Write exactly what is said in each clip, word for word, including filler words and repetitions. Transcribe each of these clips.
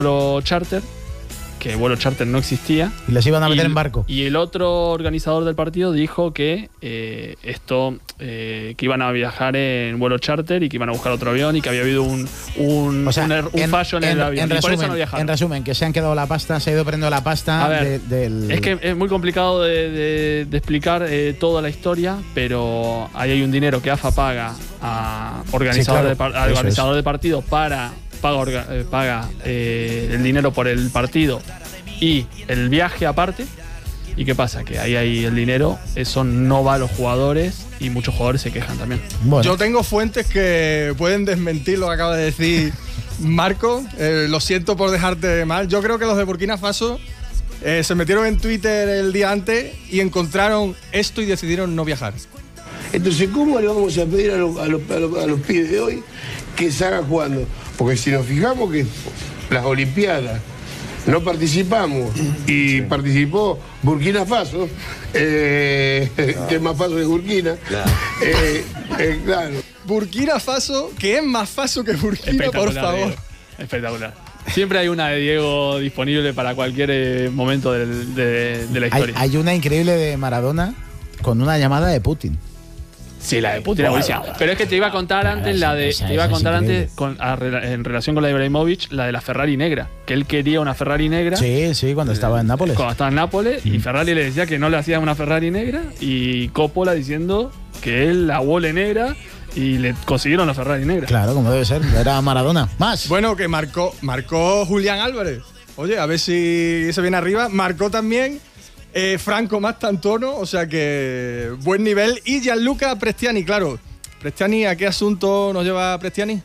vuelo charter, que vuelo charter no existía. Y les iban a meter y, en barco. Y el otro organizador del partido dijo que eh, esto, eh, que iban a viajar en vuelo charter y que iban a buscar otro avión y que había habido un, un, o sea, un, er, un en, fallo en, en el avión. En resumen, y por eso no viajaron. En resumen, que se han quedado la pasta, se ha ido perdiendo la pasta. A ver, de, del... Es que es muy complicado de, de, de explicar eh, toda la historia, pero ahí hay un dinero que A F A paga a organizador, sí, claro, de, al organizador es. de partido para paga, orga, eh, paga eh, el dinero por el partido y el viaje aparte. ¿Y qué pasa? Que ahí hay el dinero, eso no va a los jugadores y muchos jugadores se quejan también. Bueno. Yo tengo fuentes que pueden desmentir lo que acaba de decir Marco. Eh, lo siento por dejarte mal. Yo creo que los de Burkina Faso eh, se metieron en Twitter el día antes y encontraron esto y decidieron no viajar. Entonces, ¿cómo le vamos a pedir a los, a los, a los, a los pibes de hoy que salgan jugando? Porque si nos fijamos que las Olimpiadas no participamos y sí. participó Burkina Faso, eh, no. que es más Faso que Burkina. Claro. Eh, eh, claro. Burkina Faso, que es más Faso que Burkina, por favor. Diego. Espectacular. Siempre hay una de Diego disponible para cualquier eh, momento de, de, de la historia. Hay, hay una increíble de Maradona con una llamada de Putin. Sí, la de Putin era buenísima. Pero es que te iba a contar antes la de. Te iba a contar antes con, a, en relación con la de Ibrahimovic, la de la Ferrari negra. Que él quería una Ferrari negra. Sí, sí, cuando estaba en Nápoles. Cuando estaba en Nápoles. Mm. Y Ferrari le decía que no le hacía una Ferrari negra. Y Coppola diciendo que él la huele negra. Y le consiguieron la Ferrari negra. Claro, como debe ser. Era Maradona. Más. Bueno, que marcó, marcó Julián Álvarez. Oye, a ver si se viene arriba. Marcó también. Eh, Franco Mastantuono, o sea que buen nivel. Y Gianluca Prestiani, claro. Prestiani, ¿a qué asunto nos lleva Prestiani?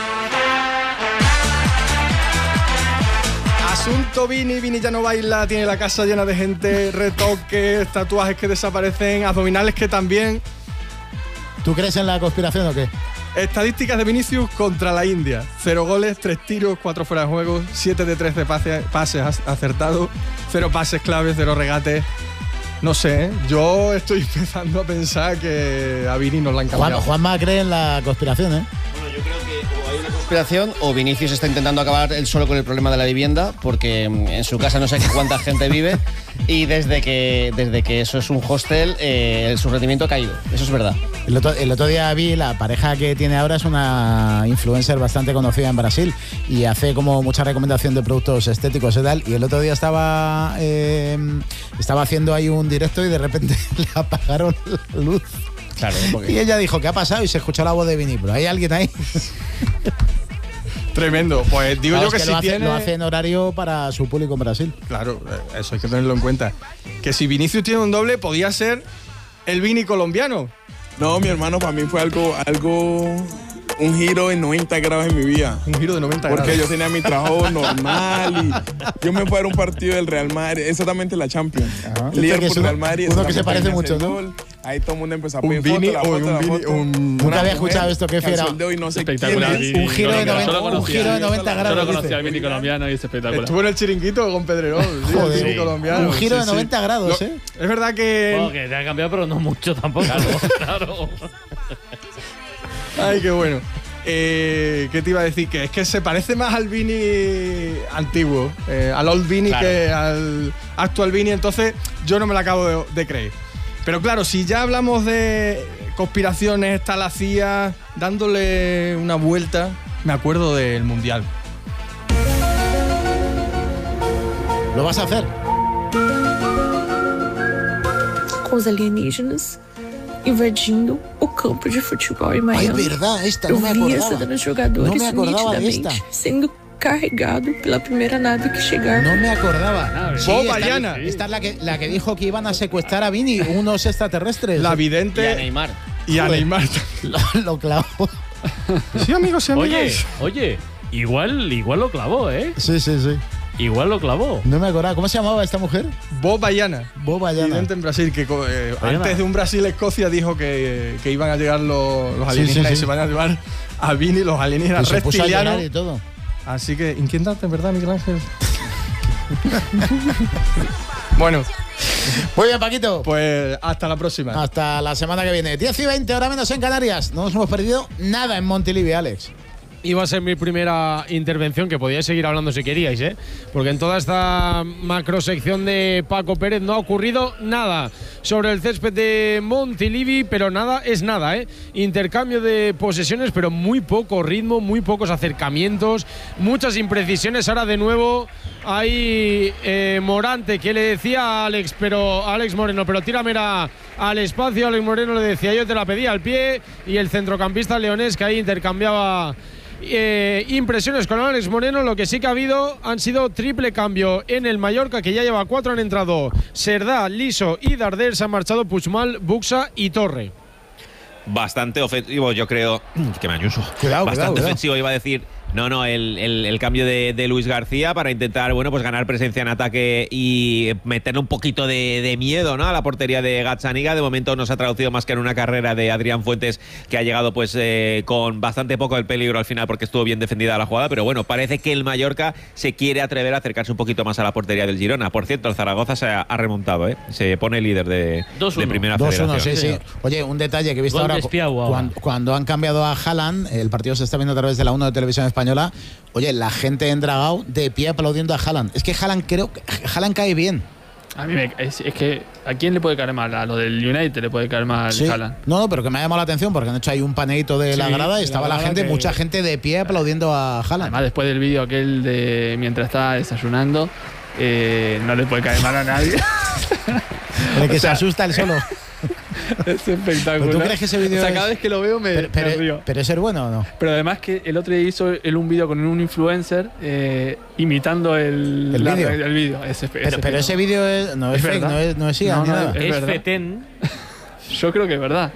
Asunto Vini, Vini ya no baila, tiene la casa llena de gente, retoques, tatuajes que desaparecen, abdominales que también. ¿Tú crees en la conspiración o qué? Estadísticas de Vinicius contra la India. Cero goles, tres tiros, cuatro fuera de juego, siete de trece pases, pases acertados, cero pases claves, cero regates. No sé, ¿eh? Yo estoy empezando a pensar que a Vini nos la han cambiado. Juan, Juanma cree en la conspiración, ¿eh? Bueno, yo creo que o hay una conspiración o Vinicius está intentando acabar él solo con el problema de la vivienda, porque en su casa no sé cuánta gente vive y desde que, desde que eso es un hostel, eh, su rendimiento ha caído. Eso es verdad. El otro, el otro día vi, la pareja que tiene ahora es una influencer bastante conocida en Brasil y hace como mucha recomendación de productos estéticos y tal. Y el otro día estaba, eh, estaba haciendo ahí un directo y de repente le apagaron la luz. Claro, porque... Y ella dijo, ¿qué ha pasado? Y se escuchó la voz de Vini, pero ¿hay alguien ahí? Tremendo. Pues digo claro, yo que, que si lo hace, tiene... lo hace en horario para su público en Brasil. Claro, eso hay que tenerlo en cuenta. Que si Vinicius tiene un doble, podía ser el Vini colombiano. No, mi hermano, para mí fue algo, algo, un giro de noventa grados en mi vida. Un giro de noventa grados. Porque yo tenía mi trabajo normal y yo me fui a ver un partido del Real Madrid, exactamente la Champions. Liverpool, Real Madrid. Uno que se parece mucho, ¿no? Gol. Ahí todo el mundo empezó a pedir foto, la foto, un la Vini, foto. Un... Nunca había escuchado esto, qué fiera. No sé espectacular. quién es. Un giro de noventa, un giro de noventa grados. Yo lo conocía al Vini colombiano y es espectacular. Estuvo en el Chiringuito con Pedrerol. Sí, Joder, el Vini colombiano. Un giro sí, de noventa sí. grados, Lo, ¿eh? Es verdad que... Bueno, que te ha cambiado, pero no mucho tampoco. Claro, claro. Ay, qué bueno. Eh, ¿Qué te iba a decir? Que es que se parece más al Vini antiguo, eh, al old Vini, claro, que al actual Vini, entonces yo no me la acabo de, de creer. Pero claro, si ya hablamos de conspiraciones, está la C I A dándole una vuelta, me acuerdo del Mundial. ¿Lo vas a hacer? Com os alienígenas invadindo o campo de futebol em Miami. Ay, verdad, esta no Eu me vi acordaba. essa dando jogadores No me acordaba de nitidamente esta. sendo carregado pela primeira nave que chegar. No me acordaba. Sí, Bob Bayana. Esta, esta es la que, la que dijo que iban a secuestrar a Vini, unos extraterrestres. La vidente. Y a Neymar. Y a Neymar. Lo, lo clavó. Sí, amigos, sí, amigos. Oye, oye, igual, igual lo clavó, ¿eh? Sí, sí, sí. Igual lo clavó. No me acordaba. ¿Cómo se llamaba esta mujer? Bob Bayana. Bob Bayana. Vidente en Brasil, que eh, antes de un Brasil-Escocia dijo que, que iban a llegar los, los alienígenas, sí, sí, sí, y se van a llevar a Vini, los alienígenas se puso a reptilianos. llorar y todo. Así que inquietante, ¿verdad, Miguel Ángel? Bueno. Muy bien, Paquito. Pues hasta la próxima. Hasta la semana que viene. diez y veinte, ahora menos en Canarias. No nos hemos perdido nada en Montilivi, Alex. iba a ser mi primera intervención, que podíais seguir hablando si queríais, ¿eh? Porque en toda esta macrosección de Paco Pérez no ha ocurrido nada sobre el césped de Montilivi, pero nada es nada, ¿eh? Intercambio de posesiones, pero muy poco ritmo, muy pocos acercamientos, muchas imprecisiones. Ahora de nuevo hay eh, Morante, que le decía a Alex, pero a Alex Moreno, pero tírame al espacio. Alex Moreno le decía, yo te la pedí al pie, y el centrocampista leonés, que ahí intercambiaba Eh, impresiones con Alex Moreno. Lo que sí que ha habido han sido triple cambio en el Mallorca, que ya lleva cuatro. Han entrado Serdá, Liso y Darder. Se han marchado Puigmal, Buxa y Torre. Bastante ofensivo, yo creo. Que me ayuso. Cuidado, Bastante cuidado, ofensivo, iba a decir. No, no, el, el, el cambio de, de Luis García para intentar, bueno, pues ganar presencia en ataque y meterle un poquito de, de miedo, ¿no?, a la portería de Gazzaniga. De momento no se ha traducido más que en una carrera de Adrián Fuentes, que ha llegado pues eh, con bastante poco el peligro al final, porque estuvo bien defendida la jugada. Pero bueno, parece que el Mallorca se quiere atrever a acercarse un poquito más a la portería del Girona. Por cierto, el Zaragoza se ha, ha remontado, ¿eh? Se pone líder de, de primera federación. dos uno, sí, sí. Oye, un detalle que he visto Gol ahora, de Espiau, cuando, cuando han cambiado a Haaland, el partido se está viendo a través de la uno de Televisión Española. Oye, la gente en Dragao de pie aplaudiendo a Haaland. Es que Haaland creo que Haaland cae bien. A mí me, es, es que ¿a quién le puede caer mal? A lo del United le puede caer mal Sí. Haaland. No, no, pero que me ha llamado la atención porque han hecho ahí un paneito de la Sí, grada y de estaba la la, grada gente, que- mucha gente de pie aplaudiendo a Haaland. Además, después del vídeo aquel de mientras está desayunando, eh, no le puede caer mal a nadie. De que O sea, se asusta el solo. Es espectacular. ¿Pero tú crees que ese vídeo O sea, es- cada vez que lo veo me, Pero, pero, me río. pero ¿es ser bueno o no? Pero además que el otro día hizo él un vídeo con un influencer eh, imitando el ¿El la- vídeo? el vídeo. Ese- Pero, ese pero ese vídeo es- no es, Es fake, verdad. no es, no es I A No, ni no, nada. es Es verdad. Feten. Yo creo que es verdad.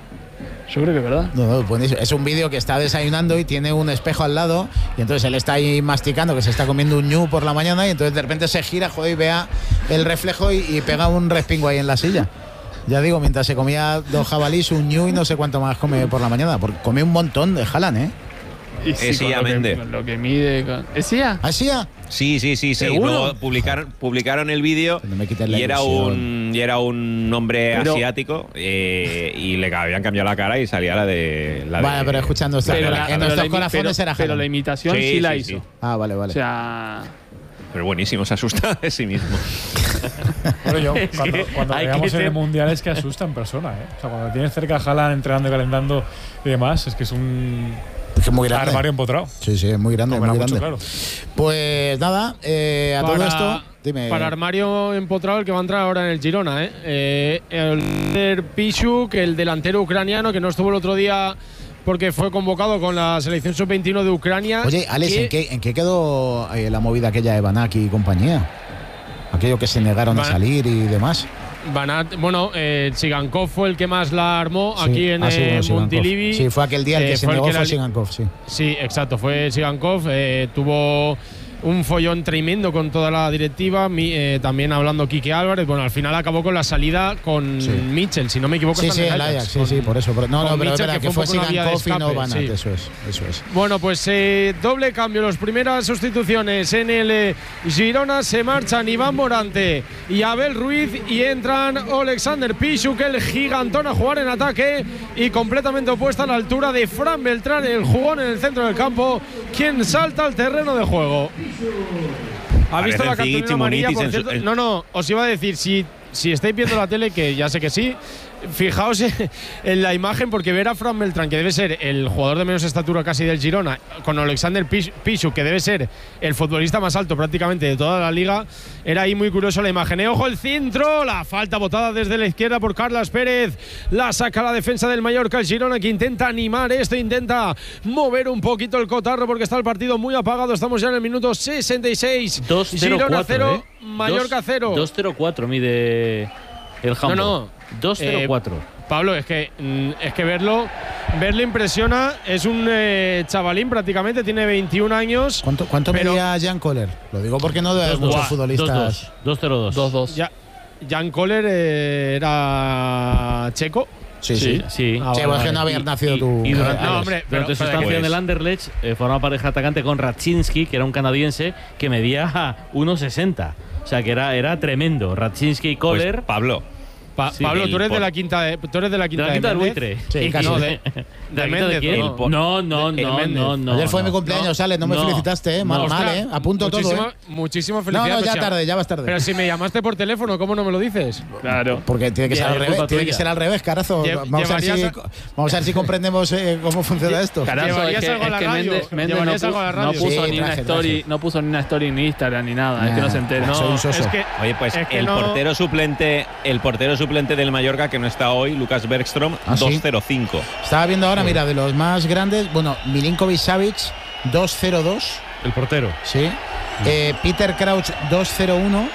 Yo creo que es verdad. No, no, buenísimo. Es un vídeo que está desayunando y tiene un espejo al lado y entonces él está ahí masticando, que se está comiendo un ñu por la mañana, y entonces de repente se gira, joder, y vea el reflejo y, y pega un respingo ahí en la silla. Ya digo, mientras se comía dos jabalís, un ñu y no sé cuánto más come por la mañana. Porque come un montón de Haaland, ¿eh? Y sí, Es con I A lo que- Mende. con lo que mide. con- ¿Es I A? ¿Ah, sí? ah? Sí, sí, sí, sí. ¿Seguro? Luego publicaron, publicaron el vídeo Que no me quites la y era ilusión. un y era un hombre Pero- asiático eh, y le habían cambiado la cara y salía la de la Vale, de- pero escucha, en nuestra- Pero en la- nuestros pero la imi- corazones pero- era Pero Haaland. la imitación sí, Sí, la sí, hizo. sí. Ah, vale, vale. O sea. Pero buenísimo, se asusta de sí mismo. Bueno, yo, Es cuando, que cuando hay veamos que en el ser- Mundial es que asusta en persona, ¿eh? O sea, cuando tienes cerca a Haaland entrenando y calentando y demás, es que es un Es que es muy grande. armario empotrado. Sí, sí, es muy grande, Comerá muy mucho, grande. claro. Pues nada, eh, a todo Para- esto, dime. Para armario empotrado, el que va a entrar ahora en el Girona, ¿eh? Eh, el Pichuk, el delantero ucraniano que no estuvo el otro día porque fue convocado con la selección sub veintiuno de Ucrania. Oye, Alex, que- ¿en qué, ¿en qué quedó eh, la movida aquella de Banaki y compañía? Aquello que se negaron a Ban- salir y demás. Banat, bueno, eh, Sigankov fue el que más la armó Sí. aquí en Ah, sí, eh, bueno, Sigankov. Montilivi. Sí, fue aquel día el que Eh, se fue el negó, que fue la- Sigankov, sí. Sí, exacto, fue Sigankov. Eh, tuvo un follón tremendo con toda la directiva. Mi, eh, también hablando Quique Álvarez. Bueno, al final acabó con la salida con Sí. Mitchell, si no me equivoco. Sí, está sí, en el Ajax, sí, sí, por eso. por- no, con no, pero es Mitchell, verdad que que fue fue un poco una vía de Sigankov y no escape, Banat, sí. eso es, eso es. Bueno, pues eh, doble cambio. Las primeras sustituciones en el eh, Girona. Se marchan Iván Morante y Abel Ruiz y entran Alexander Pichuk, el gigantón, a jugar en ataque, y completamente opuesta a la altura de Fran Beltrán, el jugón en el centro del campo, quien salta al terreno de juego. ¿Ha visto la Parecen cartulina amarilla, Zigic por en su- cierto? en- No, no, os iba a decir, si, si estáis viendo la tele, que ya sé que sí, fijaos en la imagen, porque ver a Fran Beltrán, que debe ser el jugador de menos estatura casi del Girona, con Alexander Pish- Pichuk, que debe ser el futbolista más alto prácticamente de toda la liga, era ahí muy curioso la imagen. Eh, ojo el centro, la falta botada desde la izquierda por Carlas Pérez, la saca la defensa del Mallorca, el Girona, que intenta animar esto, intenta mover un poquito el cotarro porque está el partido muy apagado. Estamos ya en el minuto sesenta y seis. dos cero Girona cuatro, cero, ¿eh? Mallorca cero. dos cero cuatro mide el Hamburg. No, no. dos cero cuatro. Pablo, es que, mm, es que verlo, verlo impresiona. Es un eh, chavalín prácticamente, tiene veintiún años. ¿Cuánto, cuánto pero- medía Jan Koller? Lo digo porque no de dos muchos dos. futbolistas. dos cero dos. dos dos. Ya, Jan Koller eh, era checo. Sí, sí. Sí, sí. Ah, Sí, vale, pues que vale. no habías nacido y- tú. y durante- No, Alex. hombre, pero, Durante su pero estancia que- en el Anderlecht eh, formaba pareja atacante con Radzinski, que era un canadiense que medía uno sesenta. O sea, que era, era tremendo. Radzinski y Pues, Kohler. Pablo, Pa- Sí, Pablo, el tú eres de por- la quinta de, tú eres de la de quinta la quinta del Méndez. buitre. Sí, casi. No, de, ¿De Méndez quién? No, no, no, no, no. Ayer fue no, mi cumpleaños, Alex, no me no, felicitaste, ¿eh? Mal, no, mal, ostras, ¿eh? Apunto todo, ¿eh? Muchísimas No, felicidades. no, ya pero si- tarde, ya vas tarde. Pero si me llamaste por teléfono, ¿cómo no me lo dices? Claro. Porque tiene que ser Ya, al es revés, culpa tiene que tuya. ser al revés, carazo. Lle- Vamos a, ver si, llevarías vamos a ver si comprendemos eh, cómo funciona esto. Carazo, es Llevarías que, algo a es la que radio. Méndez, Méndez no, Llevarías algo a la pu- no radio. puso Sí, ni una traje, story, traje. no puso ni una story en Instagram ni nada, es que Nah, no se entera. soy un soso. es que Oye, pues es que el no- portero suplente, el portero suplente del Mallorca que no está hoy, Lucas Bergström, ¿Ah, sí? dos cero cinco. Estaba viendo ahora, mira, de los más grandes, bueno, Milinkovic Savic, dos cero dos. El portero. Sí. Eh, Peter Crouch, dos cero uno.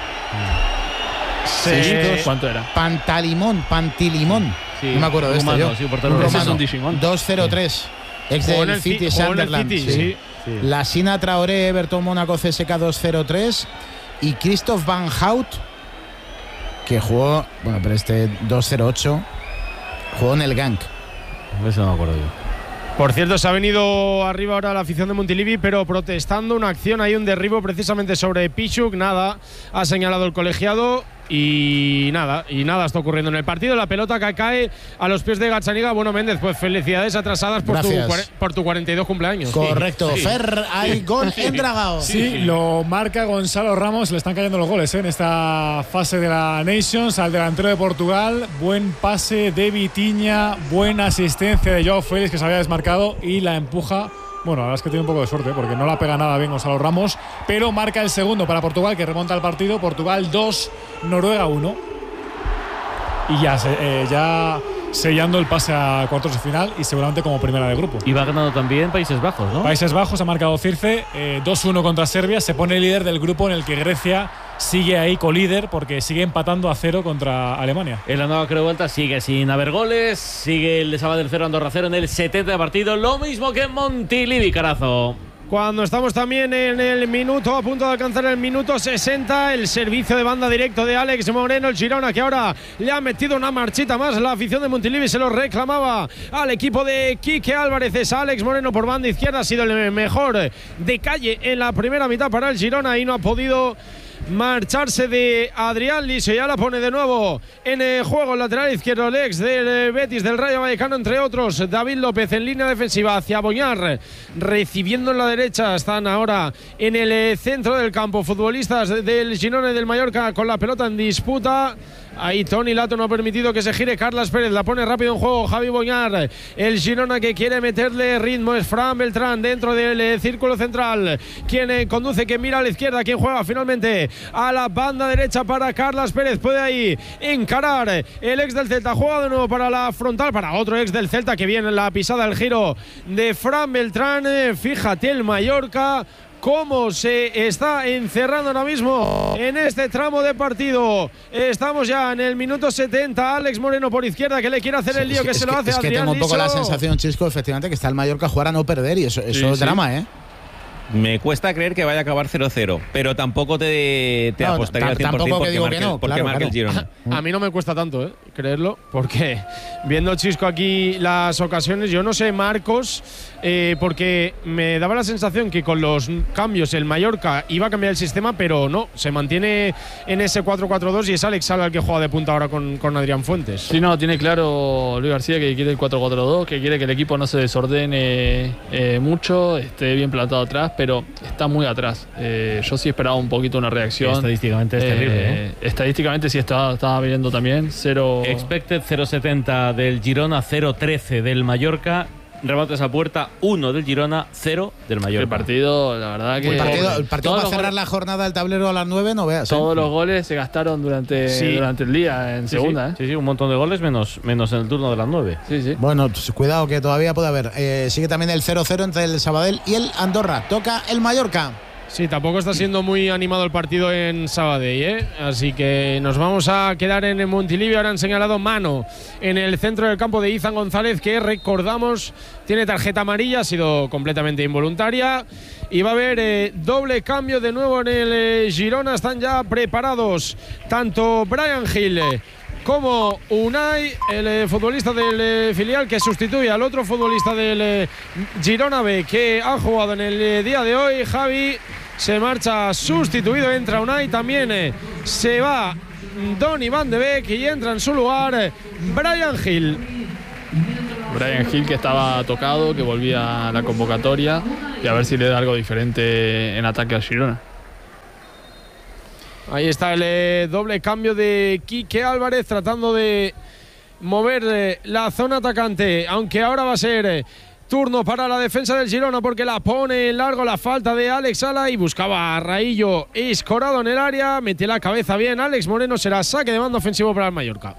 Sí, Seguidos. ¿cuánto era? Pantalimón, Pantilimón. Sí, no me acuerdo de rumano, este yo. sí, un portero Ese es romano. un Digimon. dos cero tres. Ex Jugó en del el City Ci- jugó en el Sunderland. City, sí. Sí. La Sina Traoré, Everton Mónaco C S K dos cero tres. Y Christoph Van Hout, que jugó, bueno, pero este dos cero ocho, jugó en el Genk. Eso no me acuerdo yo. Por cierto, se ha venido arriba ahora la afición de Montilivi, pero protestando una acción, hay un derribo precisamente sobre Pichuk, nada, ha señalado el colegiado y nada, y nada está ocurriendo en el partido. La pelota que cae a los pies de Gazzaniga. Bueno, Méndez, pues felicidades atrasadas por, tu, Gracias. cuare- por tu cuarenta y dos cumpleaños. Correcto. Sí. Fer, hay gol en Dragao. Sí, lo marca Gonzalo Ramos. Le están cayendo los goles ¿eh? en esta fase de la Nations al delantero de Portugal. Buen pase de Vitinha, buena asistencia de Joao Félix, que se había desmarcado y la empuja. Bueno, la verdad es que tiene un poco de suerte porque no la pega nada bien Gonzalo Ramos, pero marca el segundo para Portugal, que remonta el partido. Portugal dos, Noruega uno. Y ya, se- eh, ya sellando el pase a cuartos de final y seguramente como primera de grupo. Y va ganando también Países Bajos, ¿no? Países Bajos ha marcado Circe, eh, dos uno contra Serbia. Se pone líder del grupo en el que Grecia sigue ahí colíder porque sigue empatando a cero contra Alemania. En la nueva creo vuelta sigue sin haber goles. Sigue el de Sabadell cero, Andorra cero en el setenta de partido. Lo mismo que en Montilivi, carazo. Cuando estamos también en el minuto, a punto de alcanzar el minuto sesenta, el servicio de banda directo de Alex Moreno, el Girona, que ahora le ha metido una marchita más. La afición de Montilivi se lo reclamaba al equipo de Quique Álvarez. Es Alex Moreno por banda izquierda, ha sido el mejor de calle en la primera mitad para el Girona y no ha podido marcharse de Adrián Liso. Ya la pone de nuevo en el juego el lateral izquierdo, el ex del Betis, del Rayo Vallecano, entre otros. David López en línea defensiva hacia Boñar, recibiendo en la derecha. Están ahora en el centro del campo futbolistas del Girona y del Mallorca con la pelota en disputa. Ahí Toni Lato no ha permitido que se gire. Carlas Pérez la pone rápido en juego. Javi Boñar, el Girona que quiere meterle ritmo. Es Fran Beltrán dentro del eh, círculo central. Quien eh, conduce, quien mira a la izquierda, quien juega finalmente a la banda derecha para Carlas Pérez. Puede ahí encarar el ex del Celta. Juega de nuevo para la frontal, para otro ex del Celta que viene en la pisada, el giro de Fran Beltrán. Eh, Fíjate el Mallorca cómo se está encerrando ahora mismo en este tramo de partido. Estamos ya en el minuto setenta. Alex Moreno por izquierda, que le quiere hacer el lío, Es que, se lo hace es que Adrián tengo un poco Liso. la sensación, Chisco, efectivamente, que está el Mallorca a jugar a no perder y eso, eso Sí, es sí. drama, ¿eh? Me cuesta creer que vaya a acabar cero cero, pero tampoco te, te No, apostaría al tam- cien por cien tampoco que porque digo marque, que no, porque claro, marque el claro. Girona. A mí no me cuesta tanto, ¿eh? Creerlo, porque viendo Chisco aquí las ocasiones, yo no sé, Marcos, eh, porque me daba la sensación que con los cambios el Mallorca iba a cambiar el sistema, pero no, se mantiene en ese cuatro cuatro dos y es Alex Sala el que juega de punta ahora con, con Adrián Fuentes. Sí, no, tiene claro Luis García que quiere el cuatro cuatro dos, que quiere que el equipo no se desordene eh, mucho, esté bien plantado atrás, pero está muy atrás. Eh, yo sí esperaba un poquito una reacción. Estadísticamente es Eh, terrible, ¿eh? Estadísticamente sí estaba, estaba viendo también. Cero. Expected cero setenta del Girona, cero trece del Mallorca. Remates a puerta, uno del Girona, cero del Mallorca. El partido, la verdad que. El partido, el partido todos para los cerrar goles- la jornada del tablero a las nueve, no veas. ¿eh? Todos los goles se gastaron durante, Sí. durante el día en Sí, segunda. sí, ¿eh? sí, sí, un montón de goles menos, menos en el turno de las nueve. Sí, sí. Bueno, pues, cuidado que todavía puede haber. Eh, sigue también el cero cero entre el Sabadell y el Andorra. Toca el Mallorca. Sí, tampoco está siendo muy animado el partido en Sabadell, ¿eh? Así que nos vamos a quedar en el Montilivi. Ahora han señalado mano en el centro del campo de Izan González, que recordamos tiene tarjeta amarilla, ha sido completamente involuntaria. Y va a haber eh, doble cambio de nuevo en el eh, Girona. Están ya preparados tanto Brian Hill eh, como Unai, el eh, futbolista del eh, filial, que sustituye al otro futbolista del eh, Girona B, que ha jugado en el eh, día de hoy. Javi se marcha sustituido, entra Unai, también eh, se va Donny Van de Beek y entra en su lugar eh, Brian Hill. Bryan Gil, que estaba tocado, que volvía a la convocatoria, y a ver si le da algo diferente en ataque al Girona. Ahí está el eh, doble cambio de Quique Álvarez tratando de mover eh, la zona atacante, aunque ahora va a ser eh, turno para la defensa del Girona porque la pone en largo la falta de Alex Sala y buscaba a Raillo escorado en el área, mete la cabeza bien Alex Moreno, será saque de banda ofensivo para el Mallorca.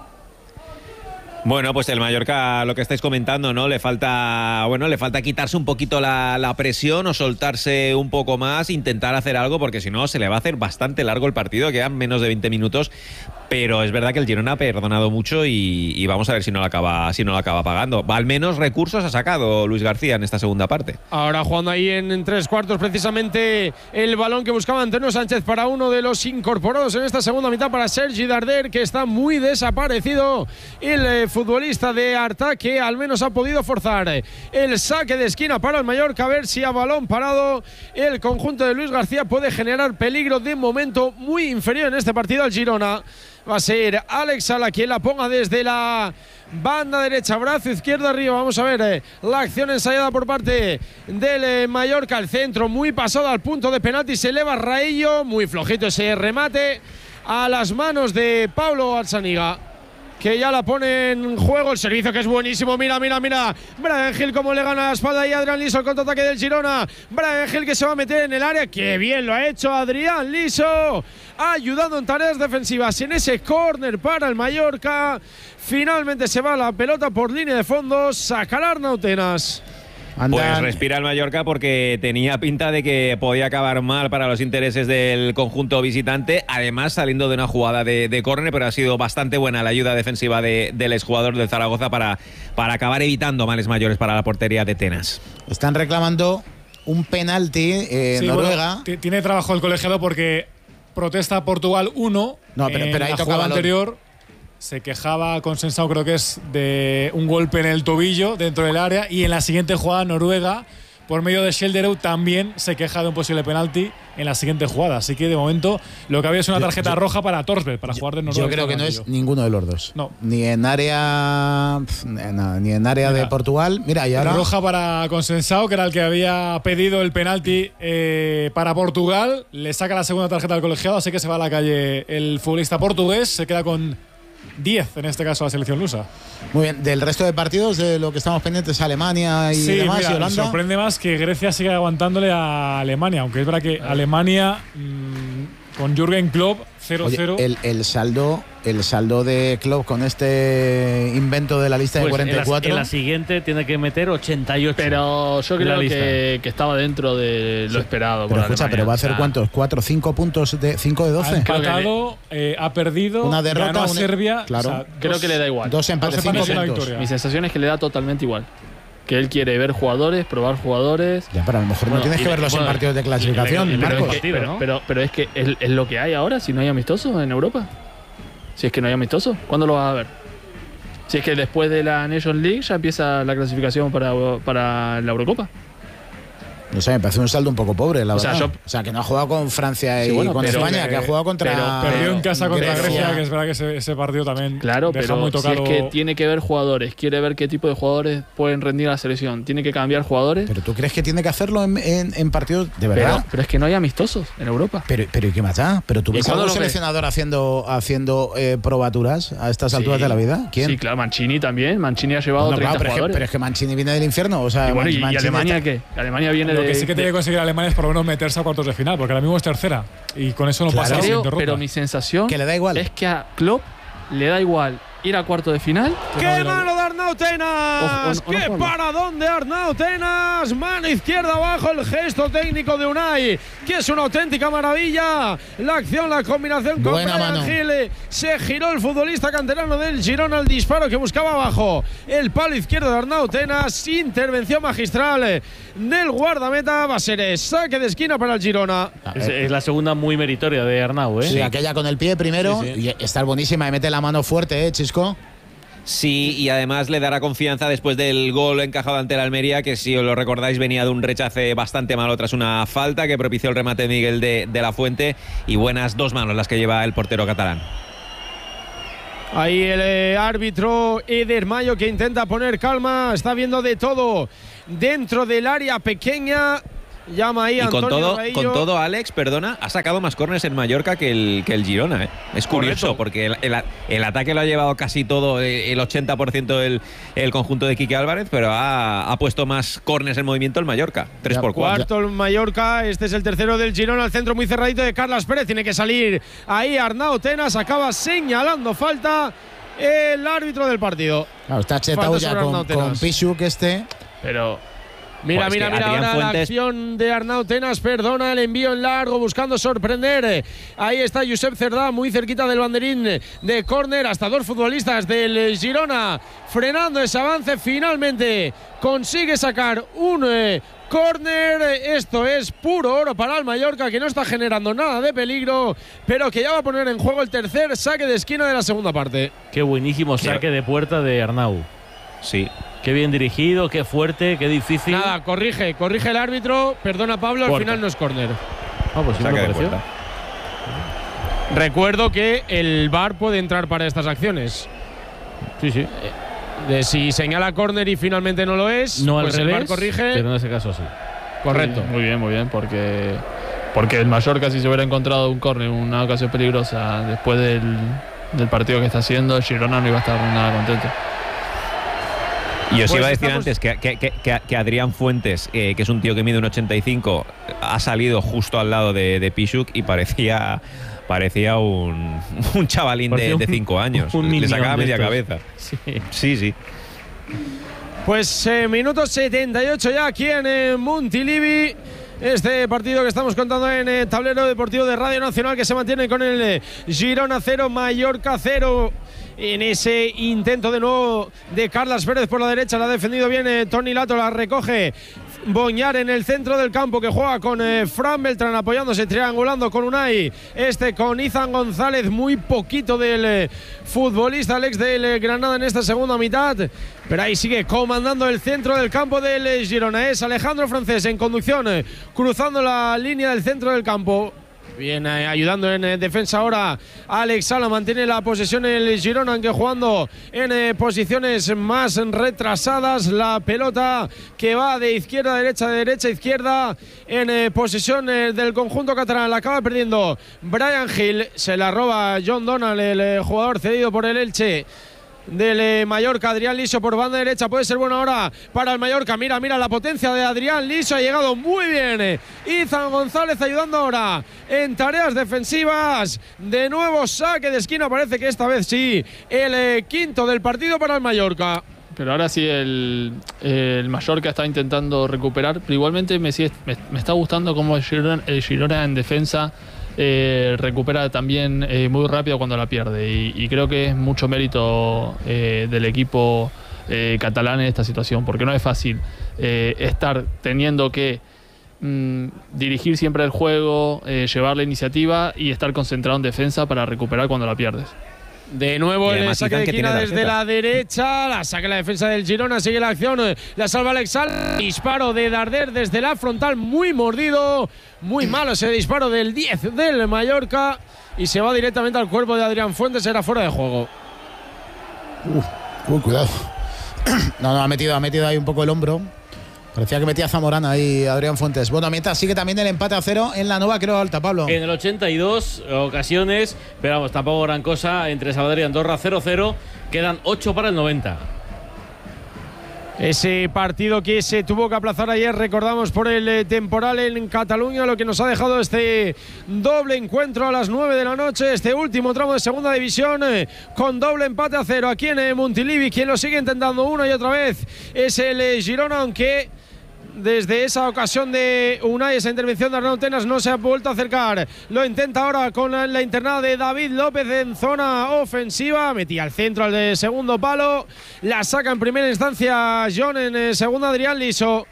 Bueno, pues el Mallorca, lo que estáis comentando, ¿no? Le falta, bueno, le falta quitarse un poquito la, la presión o soltarse un poco más, intentar hacer algo, porque si no se le va a hacer bastante largo el partido, quedan menos de veinte minutos, pero es verdad que el Girona ha perdonado mucho y, y vamos a ver si no lo acaba, si no lo acaba pagando. Al menos recursos ha sacado Luis García en esta segunda parte. Ahora jugando ahí en, en tres cuartos precisamente el balón que buscaba Antonio Sánchez para uno de los incorporados en esta segunda mitad, para Sergi Darder, que está muy desaparecido. El eh, futbolista de Arta, que al menos ha podido forzar el saque de esquina para el Mallorca, a ver si a balón parado el conjunto de Luis García puede generar peligro. De momento muy inferior en este partido al Girona. Va a ser Alex Sala quien la ponga desde la banda derecha, brazo izquierdo arriba. Vamos a ver eh, la acción ensayada por parte del eh, Mallorca. El centro muy pasado al punto de penalti, se eleva Raillo, muy flojito ese remate a las manos de Pablo Arzaniga, que ya la pone en juego. El servicio que es buenísimo, mira, mira, mira Bryan Gil como le gana la espalda y Adrián Liso, el contraataque del Girona. Bryan Gil que se va a meter en el área, que bien lo ha hecho Adrián Liso, ayudando en tareas defensivas en ese córner para el Mallorca. Finalmente se va la pelota por línea de fondo, sacará Arnautenas. Andan. Pues respira el Mallorca porque tenía pinta de que podía acabar mal para los intereses del conjunto visitante, además saliendo de una jugada de, de córner, pero ha sido bastante buena la ayuda defensiva de, del exjugador del Zaragoza para, para acabar evitando males mayores para la portería de Tenas. Están reclamando un penalti en sí, Noruega. Bueno, tiene trabajo el colegiado porque protesta Portugal uno. No, pero, en pero ahí la tocaba jugada lo... anterior. Se quejaba consensado, creo que es de un golpe en el tobillo dentro del área, y en la siguiente jugada Noruega, por medio de Schelderud, también se queja de un posible penalti en la siguiente jugada. Así que de momento lo que había es una tarjeta yo, yo, roja para Torsberg, para yo, jugar de Noruega. Yo creo que no es ninguno de los dos. No. Ni en área pf, no, ni en área Mira, de Portugal. Mira, y ahora roja para Consensao, que era el que había pedido el penalti eh, para Portugal. Le saca la segunda tarjeta al colegiado, así que se va a la calle el futbolista portugués. Se queda con diez, en este caso, la selección lusa. Muy bien, del resto de partidos, de lo que estamos pendientes, Alemania y sí, demás, mira, y Holanda. Sorprende más que Grecia siga aguantándole a Alemania, aunque es verdad que Alemania mmm, con Jürgen Klopp cero cero. El, el saldo el saldo de Klopp con este invento de la lista pues de cuarenta y cuatro. En la, en la siguiente tiene que meter ochenta y ocho. Pero yo creo que, que estaba dentro de lo sí, esperado. Pero por escucha, Alemania. pero va a hacer ah. ¿cuántos? ¿cuatro, cinco puntos de cinco de doce? Ha empatado, eh, ha perdido, una derrota, ganó a un, Serbia. Claro. O sea, creo dos, que le da igual. Dos empates, dos cinco empates puntos. Mi sensación es que le da totalmente igual. Que él quiere ver jugadores, probar jugadores. Ya, pero a lo mejor bueno, no tienes que verlos bueno, en partidos de clasificación, pero Marcos. Es que, pero, pero, pero es que es, es lo que hay ahora, si no hay amistosos en Europa. Si es que no hay amistosos, ¿cuándo lo vas a ver? Si es que después de la Nations League ya empieza la clasificación para, para la Eurocopa. No sé, me parece un saldo un poco pobre, la o verdad. Sea, yo, o sea, que no ha jugado con Francia y sí, bueno, con España, que, que ha jugado contra. Pero, perdió en casa contra Grecia. Grecia, que es verdad que ese, ese partido también. Claro, deja pero muy tocado. si es que tiene que ver jugadores, quiere ver qué tipo de jugadores pueden rendir a la selección, tiene que cambiar jugadores. Pero tú crees que tiene que hacerlo en, en, en partidos de verdad. Pero, pero es que no hay amistosos en Europa. Pero, pero ¿y qué más da? ¿Pero tú ves a algún seleccionador haciendo, haciendo eh, probaturas a estas sí, alturas de la vida? ¿Quién? Sí, claro, Mancini también. Mancini ha llevado bueno, treinta claro, pero jugadores. Es que, pero es que Mancini viene del infierno. O sea, y, bueno, Mancini ¿y Alemania está... qué? Alemania viene lo de. Lo que sí que tiene que conseguir Alemania es por lo menos meterse a cuartos de final, porque ahora mismo es tercera. Y con eso no claro, pasa la siguiente ronda. Pero mi sensación que le da igual. Es que a Klopp le da igual ir a cuarto de final. ¡Qué mano de Arnau Tenas! Ojo, ¡Qué paradón de Arnau Tenas! Mano izquierda abajo, el gesto técnico de Unai, que es una auténtica maravilla. La acción, la combinación con Bryan Gil. Se giró el futbolista canterano del Girona al disparo que buscaba abajo. El palo izquierdo de Arnau Tenas. Intervención magistral del guardameta. Va a ser saque de esquina para el Girona. Es, es la segunda muy meritoria de Arnau, ¿eh? Sí, aquella con el pie primero. Sí, sí. Y está buenísima y mete la mano fuerte, ¿eh, Chisco? Sí, y además le dará confianza después del gol encajado ante el Almería, que si os lo recordáis venía de un rechace bastante malo tras una falta que propició el remate de Miguel de, de la Fuente, y buenas dos manos las que lleva el portero catalán. Ahí el eh, árbitro Eder Mayo, que intenta poner calma, está viendo de todo dentro del área pequeña. Llama ahí y Antonio con todo, Raillo. con todo, Alex, perdona, ha sacado más córners en Mallorca que el, que el Girona. ¿eh? Es curioso, Correcto. porque el, el, el ataque lo ha llevado casi todo, el ochenta por ciento del el conjunto de Quique Álvarez, pero ha, ha puesto más córners en movimiento el Mallorca. tres por cuatro. Cuarto el Mallorca, este es el tercero del Girona, al centro muy cerradito de Carlas Pérez. Tiene que salir ahí Arnau Tenas, acaba señalando falta el árbitro del partido. Claro, está chetado ya con, con Pichuk este. Pero... Mira, Pues mira, mira, Adrián ahora Fuentes... la acción de Arnau Tenas, perdona el envío en largo, buscando sorprender. Ahí está Josep Cerdá, muy cerquita del banderín de córner, hasta dos futbolistas del Girona, frenando ese avance, finalmente consigue sacar un eh, córner. Esto es puro oro para el Mallorca, que no está generando nada de peligro, pero que ya va a poner en juego el tercer saque de esquina de la segunda parte. Qué buenísimo saque de puerta de Arnau. Sí. Qué bien dirigido, qué fuerte, qué difícil. Nada, corrige, corrige el árbitro. Perdona, Pablo, Puerta. al final no es córner. Ah, pues sí me pareció. Recuerdo que el V A R puede entrar para estas acciones. Sí, sí. De si señala córner y finalmente no lo es, No pues al el V A R revés, corrige. pero en ese caso sí. Correcto. Sí, muy bien, muy bien, porque, porque el Mallorca, si se hubiera encontrado un córner, una ocasión peligrosa después del, del partido que está haciendo, Girona no iba a estar nada contento. Y os Pues iba a decir estamos... antes que, que, que, que Adrián Fuentes, eh, que es un tío que mide un ochenta y cinco, ha salido justo al lado de, de Pichuk y parecía, parecía un, un chavalín Parecía de cinco años. un Le minion sacaba de media estos. cabeza. Sí. Sí, sí. Pues eh, minuto setenta y ocho ya aquí en eh, Montilivi. Este partido que estamos contando en el tablero deportivo de Radio Nacional, que se mantiene con el eh, Girona cero, Mallorca cero. En ese intento de nuevo de Carlas Pérez por la derecha, la ha defendido bien eh, Toni Lato, la recoge Boñar en el centro del campo, que juega con eh, Fran Beltrán apoyándose, triangulando con Unai, este con Izan González, muy poquito del eh, futbolista Alex del eh, Granada en esta segunda mitad, pero ahí sigue comandando el centro del campo del eh, Girona, es Alejandro Francés en conducción, eh, cruzando la línea del centro del campo. Bien, eh, ayudando en eh, defensa ahora Alex Sala, mantiene la posesión el Girona, aunque jugando en eh, posiciones más retrasadas. La pelota que va de izquierda a derecha, de derecha a izquierda, en eh, posesión eh, del conjunto catalán. La acaba perdiendo Brian Hill, se la roba John Donald, el eh, jugador cedido por el Elche del eh, Mallorca. Adrián Liso por banda derecha, puede ser bueno ahora para el Mallorca. Mira, mira la potencia de Adrián Liso, ha llegado muy bien Izan González ayudando ahora en tareas defensivas. De nuevo saque de esquina, parece que esta vez sí, el eh, quinto del partido para el Mallorca. Pero ahora sí el, el Mallorca está intentando recuperar, pero igualmente me, sigue- me, me está gustando cómo el Girona, el Girona en defensa eh, recupera también eh, muy rápido cuando la pierde, y, y creo que es mucho mérito eh, del equipo eh, catalán en esta situación, porque no es fácil eh, estar teniendo que mm, dirigir siempre el juego, eh, llevar la iniciativa y estar concentrado en defensa para recuperar cuando la pierdes. De nuevo Y el además saque Izan, de que esquina tiene desde tarjeta. la derecha, la saca la defensa del Girona, sigue la acción, la salva Alex Sala, disparo de Darder desde la frontal, muy mordido, muy malo ese disparo del diez del Mallorca, y se va directamente al cuerpo de Adrián Fuentes, era fuera de juego. Uy, cuidado. No, no, ha metido, ha metido ahí un poco el hombro. Parecía que metía Zamorana ahí Adrián Fuentes. Bueno, mientras sigue también el empate a cero en la nueva Creo Alta, Pablo. En el ochenta y dos ocasiones, pero vamos, tampoco gran cosa, entre Sabadell y Andorra cero cero, quedan ocho para el noventa. Ese partido que se tuvo que aplazar ayer, recordamos, por el eh, temporal en Cataluña, lo que nos ha dejado este doble encuentro a las nueve de la noche, este último tramo de segunda división, eh, con doble empate a cero aquí en eh, Montilivi. Quien lo sigue intentando una y otra vez es el eh, Girona, aunque desde esa ocasión de Unai, esa intervención de Arnau Tenas, no se ha vuelto a acercar. Lo intenta ahora con la, la internada de David López en zona ofensiva. Metía al centro al de segundo palo. La saca en primera instancia John, en eh, segunda Adrián Liso.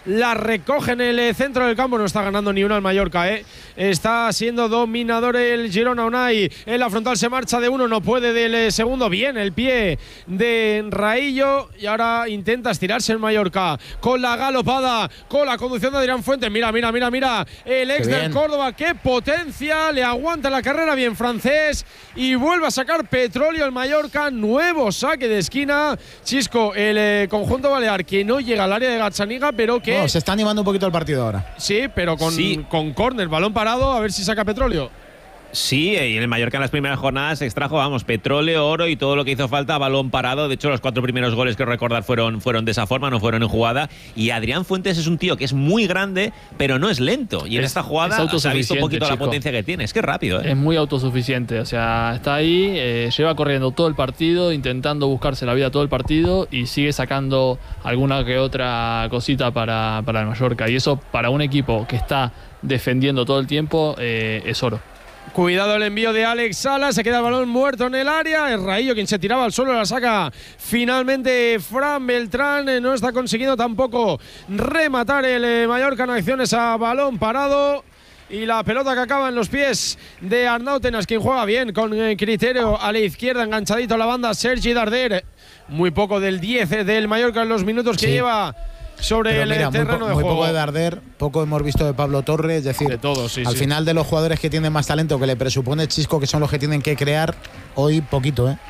la recoge en el centro del campo. No está ganando ni una al Mallorca, ¿eh? Está siendo dominador el Girona. Unai en la frontal se marcha de uno, no puede del segundo. Bien el pie de Raillo y ahora intenta estirarse el Mallorca con la galopada, con la conducción de Adrián Fuentes. Mira, mira, mira, mira. El ex del Córdoba, qué potencia. Le aguanta la carrera bien francés y vuelve a sacar petróleo el Mallorca. Nuevo saque de esquina. Chisco, el eh, conjunto balear que no llega al área de Gazzaniga, pero que… No, se está animando un poquito el partido ahora. Sí, pero con, sí. con córner, balón parado, a ver si saca petróleo. Sí, y el Mallorca en las primeras jornadas extrajo, vamos, petróleo, oro y todo lo que hizo falta a balón parado. De hecho, los cuatro primeros goles que recordar fueron, fueron de esa forma, no fueron en jugada. Y Adrián Fuentes es un tío que es muy grande, pero no es lento. Y en es, esta jugada se ha visto un poquito chico. la potencia que tiene. Es que es rápido, ¿eh? Es muy autosuficiente. O sea, está ahí, eh, lleva corriendo todo el partido, intentando buscarse la vida todo el partido y sigue sacando alguna que otra cosita para, para el Mallorca. Y eso, para un equipo que está defendiendo todo el tiempo, eh, es oro. Cuidado el envío de Alex Sala, se queda el balón muerto en el área. Es Raillo quien se tiraba al suelo, la saca finalmente Fran Beltrán. No está consiguiendo tampoco rematar el Mallorca en acciones a balón parado. Y la pelota que acaba en los pies de Arnau Tenas, quien juega bien con criterio a la izquierda, enganchadito a la banda Sergi Darder. Muy poco del diez del Mallorca en los minutos que sí. lleva sobre Pero el mira, terreno muy, de muy juego. Poco de Darder, poco hemos visto de Pablo Torres, es decir, de todo, sí, al sí. final de los jugadores que tienen más talento que le presupone Chisco, que son los que tienen que crear, hoy poquito, ¿eh?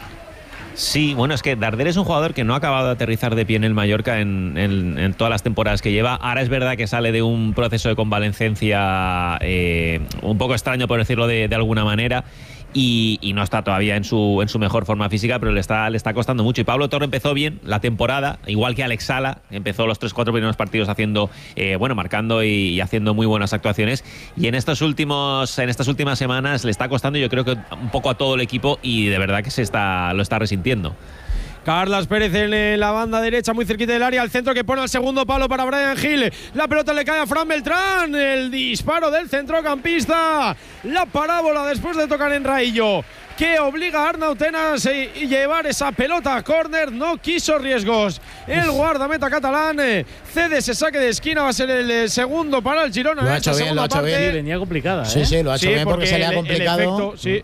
Sí, bueno, es que Darder es un jugador que no ha acabado de aterrizar de pie en el Mallorca en, en, en todas las temporadas que lleva. Ahora es verdad que sale de un proceso de convalecencia eh, un poco extraño, por decirlo de, de alguna manera. Y, y no está todavía en su, en su mejor forma física, pero le está, le está costando mucho. Y Pablo Torre empezó bien la temporada, igual que Alex Sala, empezó los tres cuatro primeros partidos haciendo, eh, bueno, marcando y, y haciendo muy buenas actuaciones. Y en estos últimos, en estas últimas semanas le está costando, yo creo que un poco a todo el equipo, y de verdad que se está, lo está resintiendo. Carlas Pérez en la banda derecha, muy cerquita del área, al centro que pone al segundo palo para Brian Hill. La pelota le cae a Fran Beltrán. El disparo del centrocampista. La parábola después de tocar en Raillo, que obliga a Arnau Tenas a llevar esa pelota a córner. No quiso riesgos el guardameta catalán. Cede ese saque de esquina, va a ser el segundo para el Girona. Lo ha en esta hecho bien, segunda lo ha hecho parte. bien. Venía complicada, ¿eh? Sí, sí, lo ha hecho Sí, bien porque, porque se le ha el- complicado. el efecto, sí.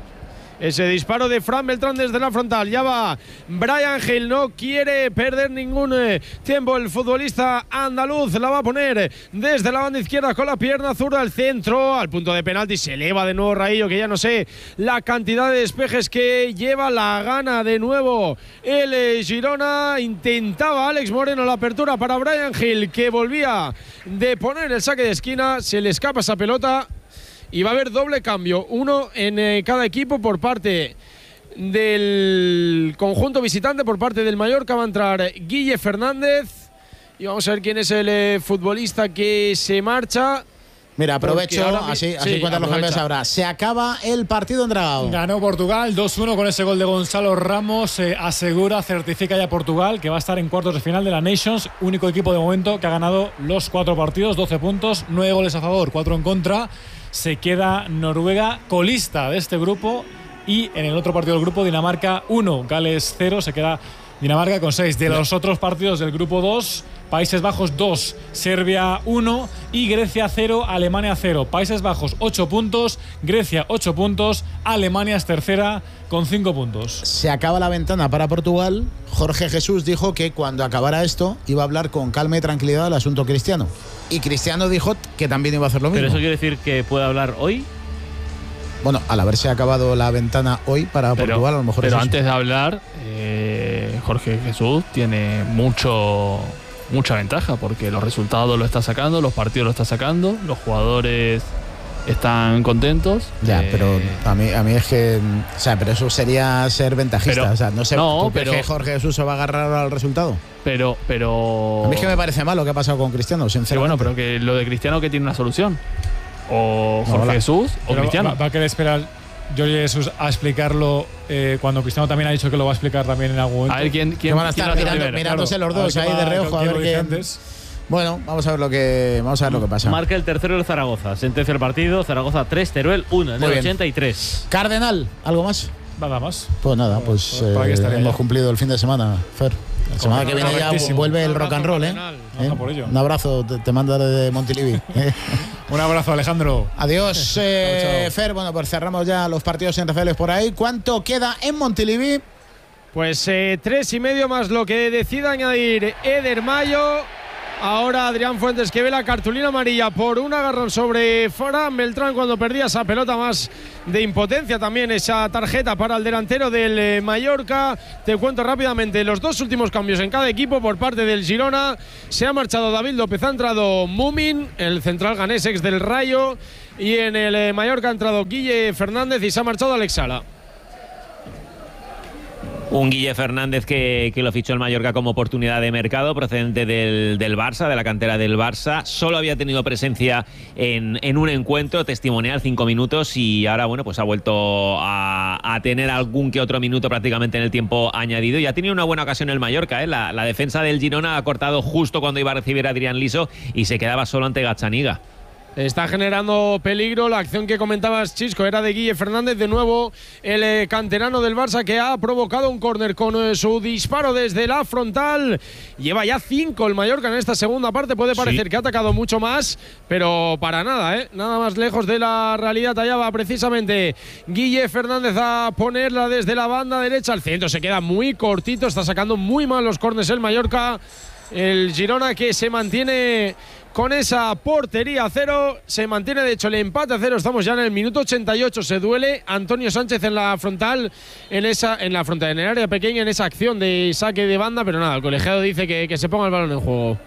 Ese disparo de Fran Beltrán desde la frontal. Ya va Brian Hill, no quiere perder ningún eh, tiempo el futbolista andaluz. La va a poner desde la banda izquierda con la pierna zurda al centro, al punto de penalti. Se eleva de nuevo Raillo, que ya no sé la cantidad de despejes que lleva. La gana de nuevo el eh, Girona. Intentaba Alex Moreno la apertura para Brian Hill, que volvía de poner el saque de esquina. Se le escapa esa pelota. Y va a haber doble cambio, uno en eh, cada equipo por parte del conjunto visitante. Por parte del Mallorca va a entrar Guille Fernández. Y vamos a ver quién es el eh, futbolista que se marcha. Mira, aprovecho, Porque ahora mi- así, sí, así cuentan los aprovecha. cambios ahora. Se acaba el partido en Dragao. Ganó Portugal dos uno con ese gol de Gonzalo Ramos. Eh, asegura, certifica ya Portugal que va a estar en cuartos de final de la Nations. Único equipo de momento que ha ganado los cuatro partidos, doce puntos, nueve goles a favor, cuatro en contra. Se queda Noruega colista de este grupo. Y en el otro partido del grupo, Dinamarca uno, Gales cero. Se queda Dinamarca con seis. De los otros partidos del grupo dos, Países Bajos dos, Serbia uno y Grecia cero, Alemania cero. Países Bajos ocho puntos, Grecia ocho puntos, Alemania es tercera con cinco puntos. Se acaba la ventana para Portugal. Jorge Jesús dijo que cuando acabara esto iba a hablar con calma y tranquilidad del asunto Cristiano. Y Cristiano dijo que también iba a hacer lo mismo. Pero eso quiere decir que puede hablar hoy. Bueno, al haberse acabado la ventana hoy para Pero, Portugal, a lo mejor pero es eso. antes de hablar, eh, Jorge Jesús tiene mucho mucha ventaja porque los resultados lo está sacando, los partidos lo está sacando, los jugadores están contentos. Ya, eh, pero a mí, a mí es que. O sea, pero eso sería ser ventajista. Pero- o sea, no sé. no, ¿tú crees pero- que Jorge Jesús se va a agarrar al resultado? Pero, pero. A mí es que me parece mal lo que ha pasado con Cristiano, Sí, sinceramente. bueno, pero que lo de Cristiano que tiene una solución. O No, Jorge la- Jesús o Pero Cristiano. Va, va a querer esperar Jorge Jesús a explicarlo eh, cuando Cristiano también ha dicho que lo va a explicar también en algún momento. A ver quién, Que quién van a quién estar lo hace mirando- primero. mirándose los A ver dos qué ahí va- de reojo, a qué ver lo dice qué. antes. Bueno, vamos a ver lo que vamos a ver lo que pasa. Marca el tercero el Zaragoza. Sentencia el partido. Zaragoza tres, Teruel uno en Muy el bien. ochenta y tres. Cardenal, ¿algo más? Nada más. Pues nada, pues Pues por aquí eh, estaría hemos ya. cumplido el fin de semana, Fer. La semana que viene ya vuelve el rock and roll, ¿eh? ¿Eh? Por ello. Un abrazo, te, te mando de Montilivi. ¿eh? Un abrazo, Alejandro. Adiós, eh, chao, chao. Fer. Bueno, pues cerramos ya los partidos N F L por ahí. ¿Cuánto queda en Montilivi? Pues eh, tres y medio más lo que decida añadir Eder Mayo. Ahora Adrián Fuentes, que ve la cartulina amarilla por un agarrón sobre Fran Beltrán cuando perdía esa pelota, más de impotencia también esa tarjeta para el delantero del eh, Mallorca. Te cuento rápidamente los dos últimos cambios en cada equipo. Por parte del Girona se ha marchado David López, ha entrado Mumin, el central ganés ex del Rayo, y en el eh, Mallorca ha entrado Guille Fernández y se ha marchado Alex Sala. Un Guille Fernández que, que lo fichó el Mallorca como oportunidad de mercado, procedente del, del Barça, de la cantera del Barça. Solo había tenido presencia en, en un encuentro testimonial, cinco minutos, y ahora bueno, pues ha vuelto a, a tener algún que otro minuto prácticamente en el tiempo añadido. Y ha tenido una buena ocasión el Mallorca, ¿eh? La, la defensa del Girona ha cortado justo cuando iba a recibir a Adrián Liso y se quedaba solo ante Gazzaniga. Está generando peligro. La acción que comentabas, Chisco, era de Guille Fernández. De nuevo, el eh, canterano del Barça, que ha provocado un córner con eh, su disparo desde la frontal. Lleva ya cinco el Mallorca en esta segunda parte. Puede parecer sí. que ha atacado mucho más, pero para nada, ¿eh? Nada más lejos de la realidad. Allá va precisamente Guille Fernández a ponerla desde la banda derecha al centro. Se queda muy cortito. Está sacando muy mal los córners el Mallorca. El Girona, que se mantiene con esa portería a cero, se mantiene de hecho el empate a cero. Estamos ya en el minuto ochenta y ocho. Se duele Antonio Sánchez en la frontal, en esa, en la frontal, en el área pequeña, en esa acción de saque de banda, pero nada, el colegiado dice que, que se ponga el balón en juego.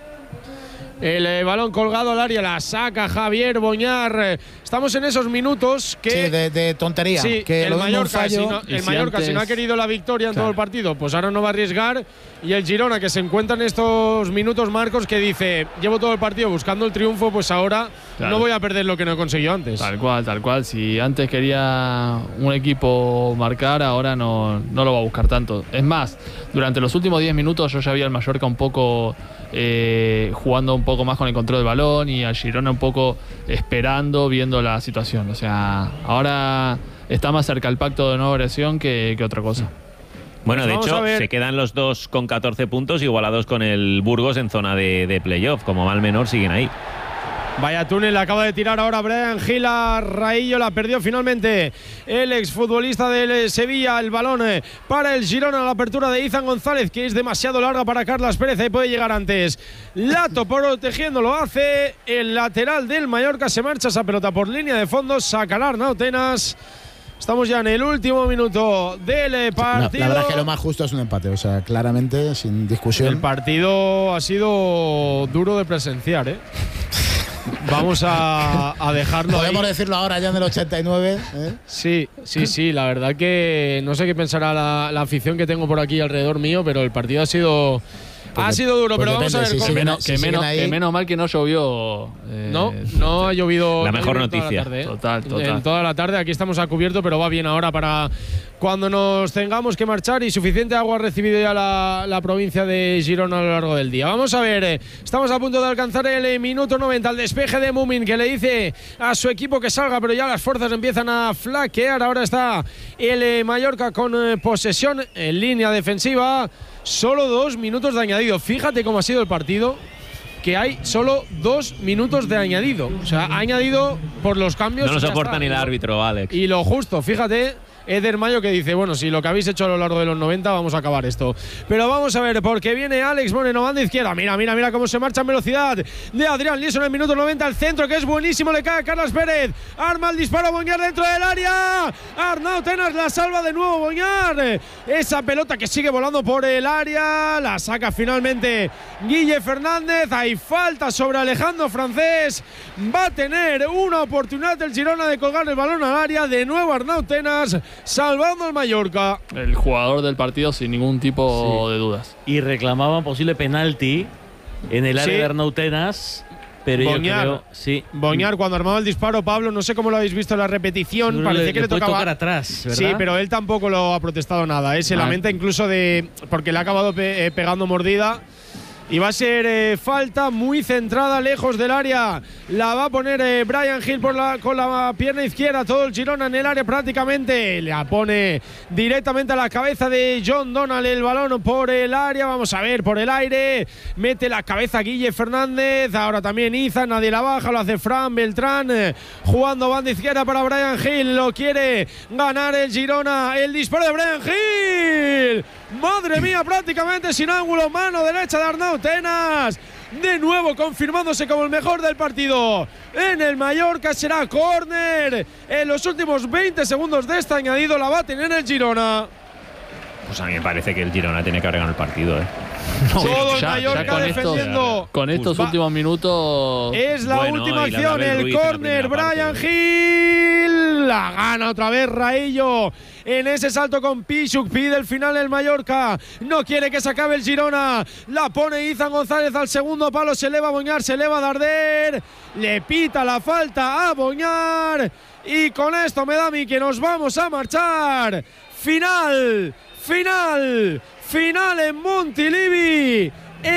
El eh, balón colgado al área, la saca Javier Boñar. Estamos en esos minutos que… Sí, de, de tontería. Sí, que el lo Mallorca, fallo, si no, el si Mallorca antes, si no ha querido la victoria en claro. todo el partido, pues ahora no va a arriesgar. Y el Girona, que se encuentra en estos minutos, Marcos, que dice, llevo todo el partido buscando el triunfo, pues ahora claro. no voy a perder lo que no he conseguido antes. Tal cual, tal cual. Si antes quería un equipo marcar, ahora no, no lo va a buscar tanto. Es más, durante los últimos diez minutos yo ya vi al Mallorca un poco… Eh, jugando un poco más con el control del balón, y a Girona un poco esperando, viendo la situación. O sea, ahora está más cerca el pacto de no agresión que, que otra cosa. Bueno, pues de hecho, se quedan los dos con catorce puntos, igualados con el Burgos en zona de, de playoff. Como mal menor, siguen ahí. Vaya túnel, acaba de tirar ahora Brian Gil a Raillo, la perdió finalmente el exfutbolista del Sevilla. El balón para el Girona, la apertura de Izan González, que es demasiado larga para Carlas Pérez y puede llegar antes. Lato protegiendo, lo hace el lateral del Mallorca, se marcha esa pelota por línea de fondo, saca Arnau Tenas. Estamos ya en el último minuto del partido. La, la verdad es que lo más justo es un empate, o sea, claramente, sin discusión. El partido ha sido duro de presenciar, ¿eh? Vamos a, a dejarlo. Podemos ahí. decirlo ahora ya en el ochenta y nueve. ¿eh? Sí, sí, sí. La verdad que no sé qué pensará la, la afición que tengo por aquí alrededor mío, pero el partido ha sido… Pues ha de, sido duro, pues pero depende, vamos a ver si cómo… Que, siguen, menos, si que, menos, ahí, que menos mal que no llovió. Eh, no, no ha llovido. La mejor no ha llovido noticia. Toda la tarde, ¿eh? Total, total. En toda la tarde, aquí estamos a cubierto, pero va bien ahora para cuando nos tengamos que marchar, y suficiente agua ha recibido ya la, la provincia de Girona a lo largo del día. Vamos a ver, eh, estamos a punto de alcanzar el eh, minuto noventa, el despeje de Mumin, que le dice a su equipo que salga, pero ya las fuerzas empiezan a flaquear. Ahora está el eh, Mallorca con eh, posesión en línea defensiva. Solo dos minutos de añadido. Fíjate cómo ha sido el partido, que hay solo dos minutos de añadido. O sea, ha añadido por los cambios. No lo soporta ni el árbitro, Alex. Y lo justo, fíjate. Eder Mayo, que dice, bueno, si lo que habéis hecho a lo largo de los noventa, vamos a acabar esto. Pero vamos a ver, porque viene Alex Moreno, banda izquierda. Mira, mira, mira cómo se marcha en velocidad de Adrián Liso en el minuto noventa. El centro, que es buenísimo, le cae a Carlas Pérez. Arma el disparo, Boñar dentro del área. Arnau Tenas la salva de nuevo, Boñar. Esa pelota que sigue volando por el área, la saca finalmente Guille Fernández. Hay falta sobre Alejandro Francés. Va a tener una oportunidad el Girona de colgar el balón al área. De nuevo Arnau Tenas, salvando al Mallorca. El jugador del partido sin ningún tipo sí. de dudas. Y reclamaban posible penalti en el área sí. de Arnau Tenas. Pero Boñar, yo creo, sí. Boñar, cuando armaba el disparo, Pablo, no sé cómo lo habéis visto en la repetición, Seguro parecía le, que le, le puede tocaba tocar atrás, ¿verdad? Sí, pero él tampoco lo ha protestado nada. ¿eh? Se ah. lamenta incluso de… porque le ha acabado pe eh, pegando mordida. y va a ser eh, falta muy centrada, lejos del área. La va a poner eh, Bryan Gil por la, con la pierna izquierda. Todo el Girona en el área prácticamente. La pone directamente a la cabeza de John Donald. El balón por el área. Vamos a ver, por el aire. Mete la cabeza Guille Fernández. Ahora también Iza. Nadie la baja. Lo hace Fran Beltrán. Eh, jugando banda izquierda para Bryan Gil. Lo quiere ganar el Girona. El disparo de Bryan Gil. Madre mía, prácticamente sin ángulo. Mano derecha de Arnau Tenas. De nuevo confirmándose como el mejor del partido. En el Mallorca será córner. En los últimos veinte segundos de este añadido la va a tener el Girona. Pues a mí me parece que el Girona tiene que haber ganado el partido, ¿eh? No, todo el ya, Mallorca ya con defendiendo. Estos, con estos Va. últimos minutos. Es la Bueno, última y la acción, de Abel el Ruiz en la córner. primera Bryan parte. Gil. La gana otra vez Raillo. En ese salto con Pichuk. Pide el final el Mallorca. No quiere que se acabe el Girona. La pone Izan González al segundo palo. Se eleva a Boñar, se eleva a Darder. Le pita la falta a Boñar. Y con esto me da a mí que nos vamos a marchar. Final. Final. Final en Montilivi.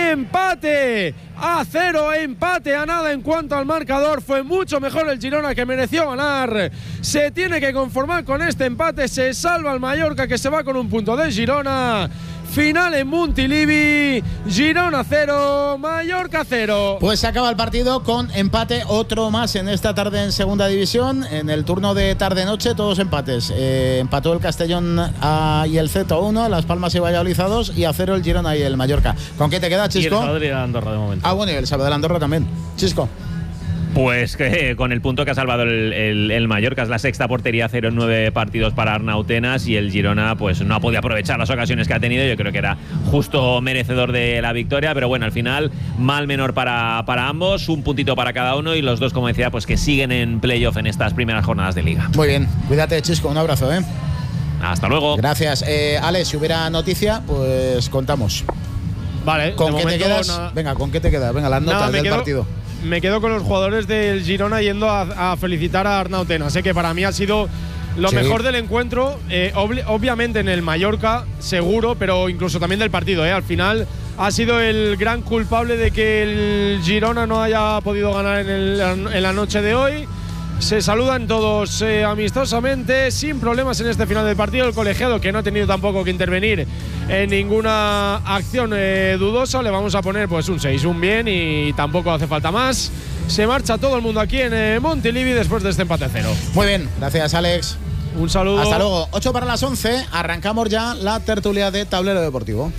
Empate a cero, empate a nada en cuanto al marcador. Fue mucho mejor el Girona, que mereció ganar. Se tiene que conformar con este empate. Se salva el Mallorca, que se va con un punto de Girona. Final en Montilivi. Girona cero, Mallorca cero. Pues se acaba el partido con empate, otro más en esta tarde en segunda división. En el turno de tarde-noche, todos empates. Eh, empató el Castellón a, y el Z uno, Las Palmas y Valladolid a dos, y a cero el Girona y el Mallorca. ¿Con qué te queda, Chisco? Y el Sabadell y el Andorra de momento. Ah, bueno, y el Sabadell de Andorra también. Chisco. Pues que con el punto que ha salvado el, el, el Mallorca, es la sexta portería, cero en nueve partidos para Arnau Tenas, y el Girona pues no ha podido aprovechar las ocasiones que ha tenido. Yo creo que era justo merecedor de la victoria, pero bueno, al final mal menor para, para ambos, un puntito para cada uno, y los dos, como decía, pues que siguen en playoff en estas primeras jornadas de Liga. Muy bien, cuídate, Chisco, un abrazo, ¿eh? Hasta luego. Gracias. Eh, Ale, si hubiera noticia, pues contamos. Vale, ¿Con de qué te momento, quedas? nada. Venga, ¿con qué te quedas? Venga, las notas Nada, me del quedo- partido. Me quedo con los jugadores del Girona yendo a, a felicitar a Arnau Tenas. Sé que para mí ha sido lo Sí. mejor del encuentro, eh, obli- obviamente en el Mallorca, seguro, pero incluso también del partido. Eh. Al final ha sido el gran culpable de que el Girona no haya podido ganar en, el- en la noche de hoy. Se saludan todos eh, amistosamente, sin problemas en este final del partido. El colegiado, que no ha tenido tampoco que intervenir en ninguna acción eh, dudosa, le vamos a poner pues un seis, un bien, y tampoco hace falta más. Se marcha todo el mundo aquí en eh, Montilivi después de este empate a cero. Muy bien, gracias, Alex. Un saludo. Hasta luego. ocho para las once, arrancamos ya la tertulia de Tablero Deportivo.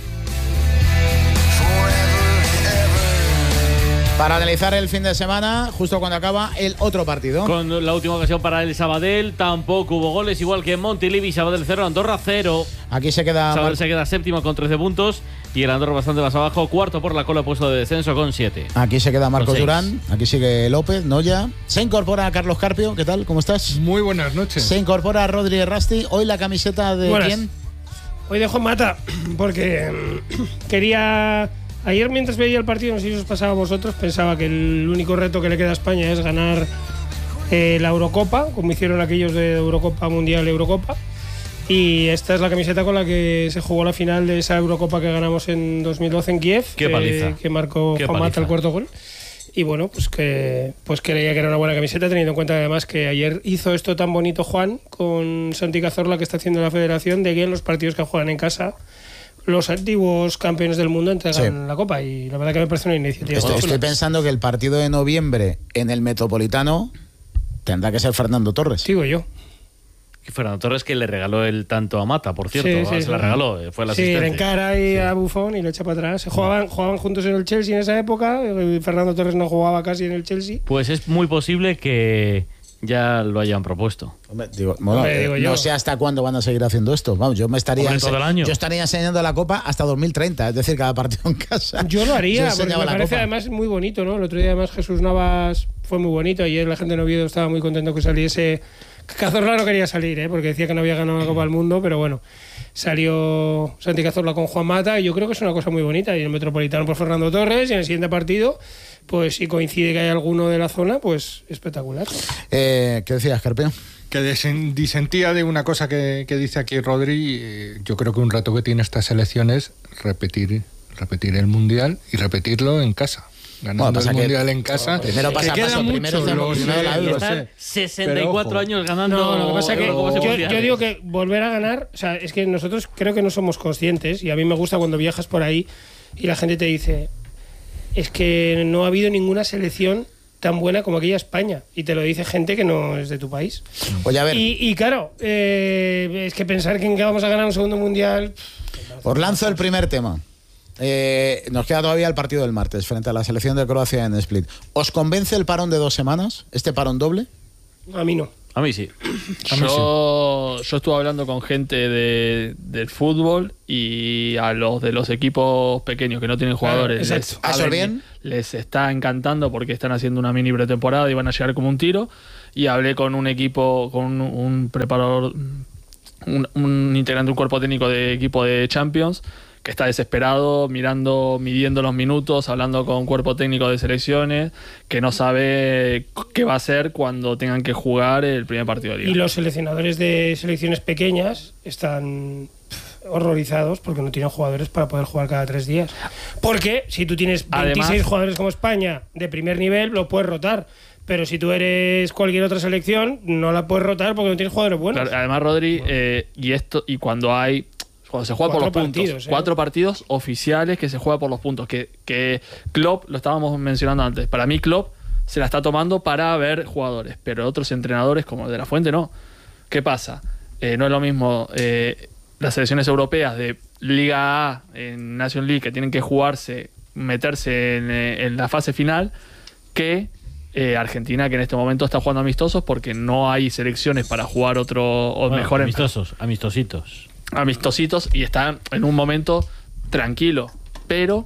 Para analizar el fin de semana, justo cuando acaba el otro partido. Con la última ocasión para el Sabadell, tampoco hubo goles, igual que en Montilivi. Sabadell cero, Andorra cero. Aquí se queda. Sabadell se queda séptimo con trece puntos y el Andorra bastante más abajo, cuarto por la cola, puesto de descenso con siete. Aquí se queda Marcos Con seis. Durán, aquí sigue López, Noya. Se incorpora Carlos Carpio, ¿qué tal? ¿Cómo estás? Muy buenas noches. Se incorpora Rodri Rasti. Hoy la camiseta de Buenas. quién? Hoy dejo Mata, porque mm, quería. Ayer, mientras veía el partido, no sé si os pasaba a vosotros, pensaba que el único reto que le queda a España es ganar eh, la Eurocopa, como hicieron aquellos de Eurocopa Mundial, Eurocopa. Y esta es la camiseta con la que se jugó la final de esa Eurocopa que ganamos en dos mil doce en Kiev. Qué paliza. Que, que marcó Qué Juan Mata paliza. el cuarto gol. Y bueno, pues que pues creía que era una buena camiseta, teniendo en cuenta además que ayer hizo esto tan bonito Juan con Santi Cazorla, que está haciendo la federación, de que en los partidos que juegan en casa los antiguos campeones del mundo entregan Sí. la copa, y la verdad que me parece una iniciativa. Estoy, muy estoy chula. pensando que el partido de noviembre en el Metropolitano tendrá que ser Fernando Torres. Digo yo. Y Fernando Torres, que le regaló el tanto a Mata, por cierto. Sí, ¿no? sí, se sí. la regaló, eh, fue la Sí, le asistencia. encara ahí a Buffon y lo echa para atrás. Jugaban, jugaban juntos en el Chelsea en esa época. y Fernando Torres no jugaba casi en el Chelsea. Pues es muy posible que ya lo hayan propuesto. Hombre, digo, bueno, Hombre, eh, digo yo. no sé hasta cuándo van a seguir haciendo esto. Vamos, yo me estaría Hombre, todo ense- el año. yo estaría enseñando la copa hasta dos mil treinta, es decir, cada partido en casa. Yo lo haría, Yo porque enseñaba me la parece copa. además muy bonito, ¿no? El otro día además Jesús Navas fue muy bonito. Ayer la gente de Oviedo estaba muy contento que saliese. Cazorla no quería salir, ¿eh? Porque decía que no había ganado la Copa del Mundo, pero bueno, salió Santi Cazorla con Juan Mata, y yo creo que es una cosa muy bonita. Y en el Metropolitano por Fernando Torres, y en el siguiente partido, pues si coincide que hay alguno de la zona, pues espectacular. Eh, ¿Qué decías, Carpio? Que desen- disentía de una cosa que, que dice aquí Rodri. eh, Yo creo que un reto que tiene esta selección es repetir repetir el Mundial y repetirlo en casa. Ganando Bueno, el Mundial que, en casa. Primero que pasa queda paso, mucho, primero estamos, lo primero sé, la lo Euro. sé. sesenta y cuatro Pero, años ganando. No, lo que pasa es que Eurocopos yo, mundiales. yo digo que volver a ganar, o sea, es que nosotros creo que no somos conscientes y a mí me gusta cuando viajas por ahí y la gente te dice, es que no ha habido ninguna selección tan buena como aquella España y te lo dice gente que no es de tu país. Oye, a ver. Y, y claro, eh, es que pensar que en que vamos a ganar un segundo mundial. Os lanzo el primer tema. Eh, nos queda todavía el partido del martes frente a la selección de Croacia en Split. ¿Os convence el parón de dos semanas? ¿Este parón doble? A mí no. A mí sí. A mí yo, sí. yo estuve hablando con gente de, del fútbol y a los de los equipos pequeños que no tienen jugadores Ah, les, ¿Eso bien? les está encantando porque están haciendo una mini pretemporada y van a llegar como un tiro. Y hablé con un equipo, con un, un preparador, un, un integrante de un cuerpo técnico de equipo de Champions que está desesperado, mirando, midiendo los minutos, hablando con cuerpo técnico de selecciones, que no sabe qué va a hacer cuando tengan que jugar el primer partido de liga. Y los seleccionadores de selecciones pequeñas están pff, horrorizados porque no tienen jugadores para poder jugar cada tres días. Porque si tú tienes veintiséis Además, jugadores como España de primer nivel, lo puedes rotar. Pero si tú eres cualquier otra selección, no la puedes rotar porque no tienes jugadores buenos. Claro, además, Rodri, eh, y esto y cuando hay cuando se juega por los puntos, partidos, ¿eh? cuatro partidos oficiales que se juega por los puntos, que, que Klopp, lo estábamos mencionando antes, para mí Klopp se la está tomando para ver jugadores, pero otros entrenadores como el de la Fuente no. ¿Qué pasa? Eh, no es lo mismo eh, las selecciones europeas de Liga A en Nation League que tienen que jugarse, meterse en, en la fase final, que Eh, Argentina, que en este momento está jugando amistosos porque no hay selecciones para jugar otro o bueno, mejor amistosos, amistositos. amistositos y están en un momento tranquilo, pero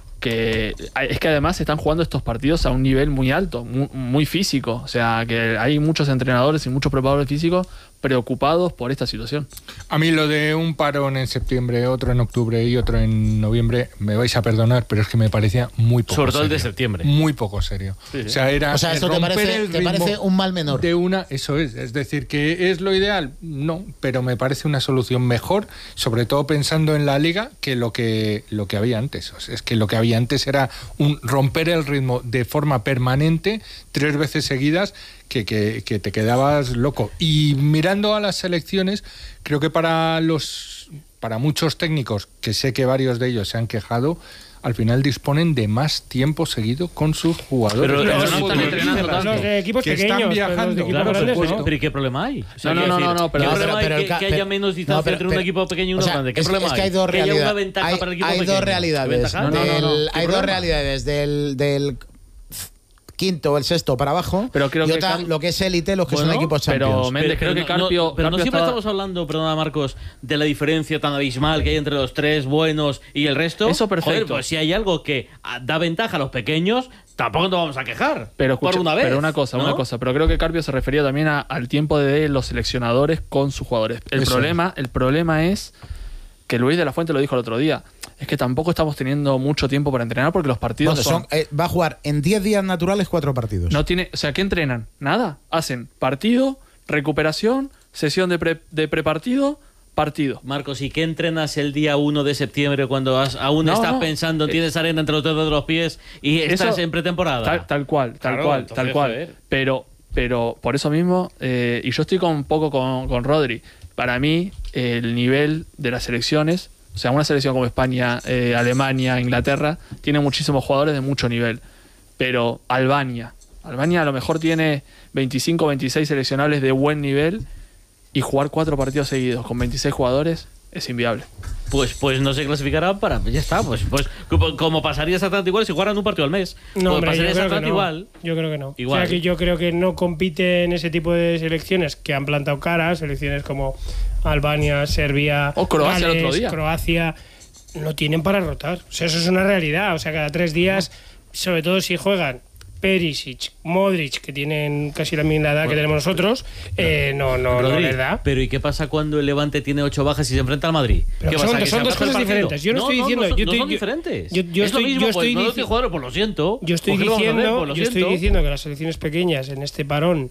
que es que además están jugando estos partidos a un nivel muy alto, muy, muy físico, o sea que hay muchos entrenadores y muchos preparadores físicos preocupados por esta situación. A mí lo de un parón en septiembre, otro en octubre y otro en noviembre, me vais a perdonar, pero es que me parecía muy poco Sobre todo serio. el de septiembre. Muy poco serio. Sí, sí. O sea, era O sea, ¿esto te romper parece, el te ritmo parece un mal menor? de una, eso es, es decir, que es lo ideal, no, pero me parece una solución mejor, sobre todo pensando en la liga, que lo que lo que había antes. O sea, es que lo que había antes era un romper el ritmo de forma permanente, tres veces seguidas, que, que, que te quedabas loco. Y mirando a las selecciones, creo que para los para muchos técnicos, que sé que varios de ellos se han quejado, al final disponen de más tiempo seguido con sus jugadores. Pero Los no están futbolistas entrenando tanto. Los de equipos que pequeños, están pero los de viajando. equipos Claro, por grandes, supuesto. ¿no? Pero ¿y qué problema hay? O sea, No, no, quiero no, decir, no, pero- ¿qué no, problema pero- pero hay el que, ca- que haya pero- menos distancia no, pero- entre un pero- equipo pequeño y uno o sea, grande? ¿Qué es, problema es que hay dos Que haya realidades. una ventaja hay, para el equipo hay pequeño. dos realidades. ¿Ventaja? No, no, no, no. Del- ¿Qué hay dos problema? realidades del, del quinto o el sexto para abajo, Pero creo y que otra, Car- lo que es élite, los que Bueno, son equipos pero Champions. Méndez, creo que no- Carpio, no, pero no Carpio siempre estaba- estamos hablando, perdona Marcos, de la diferencia tan abismal que hay entre los tres buenos y el resto. Eso perfecto. Joder, pues si hay algo que ah, da ventaja a los pequeños, tampoco nos vamos a quejar. Pero por escucha, una vez. pero una cosa, ¿no? una cosa. Pero creo que Carpio se refería también a- al tiempo de los seleccionadores con sus jugadores. El Eso problema, el problema es que Luis de la Fuente lo dijo el otro día. Es que tampoco estamos teniendo mucho tiempo para entrenar porque los partidos Bueno, son, son- eh, va a jugar en diez días naturales cuatro partidos. no tiene, o sea, ¿qué entrenan? Nada. Hacen partido, recuperación, sesión de, pre, de prepartido, partido. Marcos, ¿y qué entrenas el día uno de septiembre cuando has- aún No, estás no. pensando, tienes arena entre los dedos de los pies y estás Eso- en pretemporada? Tal, tal cual, tal Claro, cual, entonces, tal cual. joder. Pero, pero por eso mismo, eh, y yo estoy con, un poco con, con Rodri, para mí el nivel de las selecciones, o sea, una selección como España, eh, Alemania, Inglaterra, tiene muchísimos jugadores de mucho nivel. Pero Albania, Albania a lo mejor tiene veinticinco, veintiséis seleccionables de buen nivel y jugar cuatro partidos seguidos con veintiséis jugadores es inviable. Pues, pues no se clasificará para. Ya está, pues, pues como, como pasaría exactamente igual si jugaran un partido al mes. No, pues hombre, pasaría yo creo que exactamente no. igual. Yo creo que no. Igual. O sea, que yo creo que no compite en ese tipo de selecciones que han plantado cara, selecciones como Albania, Serbia, O Croacia el Gales, otro día. Croacia, no tienen para rotar. O sea, eso es una realidad. O sea, cada tres días, sobre todo si juegan Perisic, Modric, que tienen casi la misma edad que tenemos nosotros, eh, no, no, no Rodri, les da. pero ¿y qué pasa cuando el Levante tiene ocho bajas y se enfrenta al Madrid? Pero ¿Qué son- pasa, que son se dos aplaza el cosas partido? diferentes. Yo no estoy diciendo- No, son, yo no estoy- son yo- diferentes. yo- yo es lo estoy- mismo, yo pues, estoy no dici- doce jugadores, pues lo siento. Yo estoy ¿Por qué lo vamos a hacer? diciendo, Pues lo yo estoy siento. diciendo que las selecciones pequeñas en este parón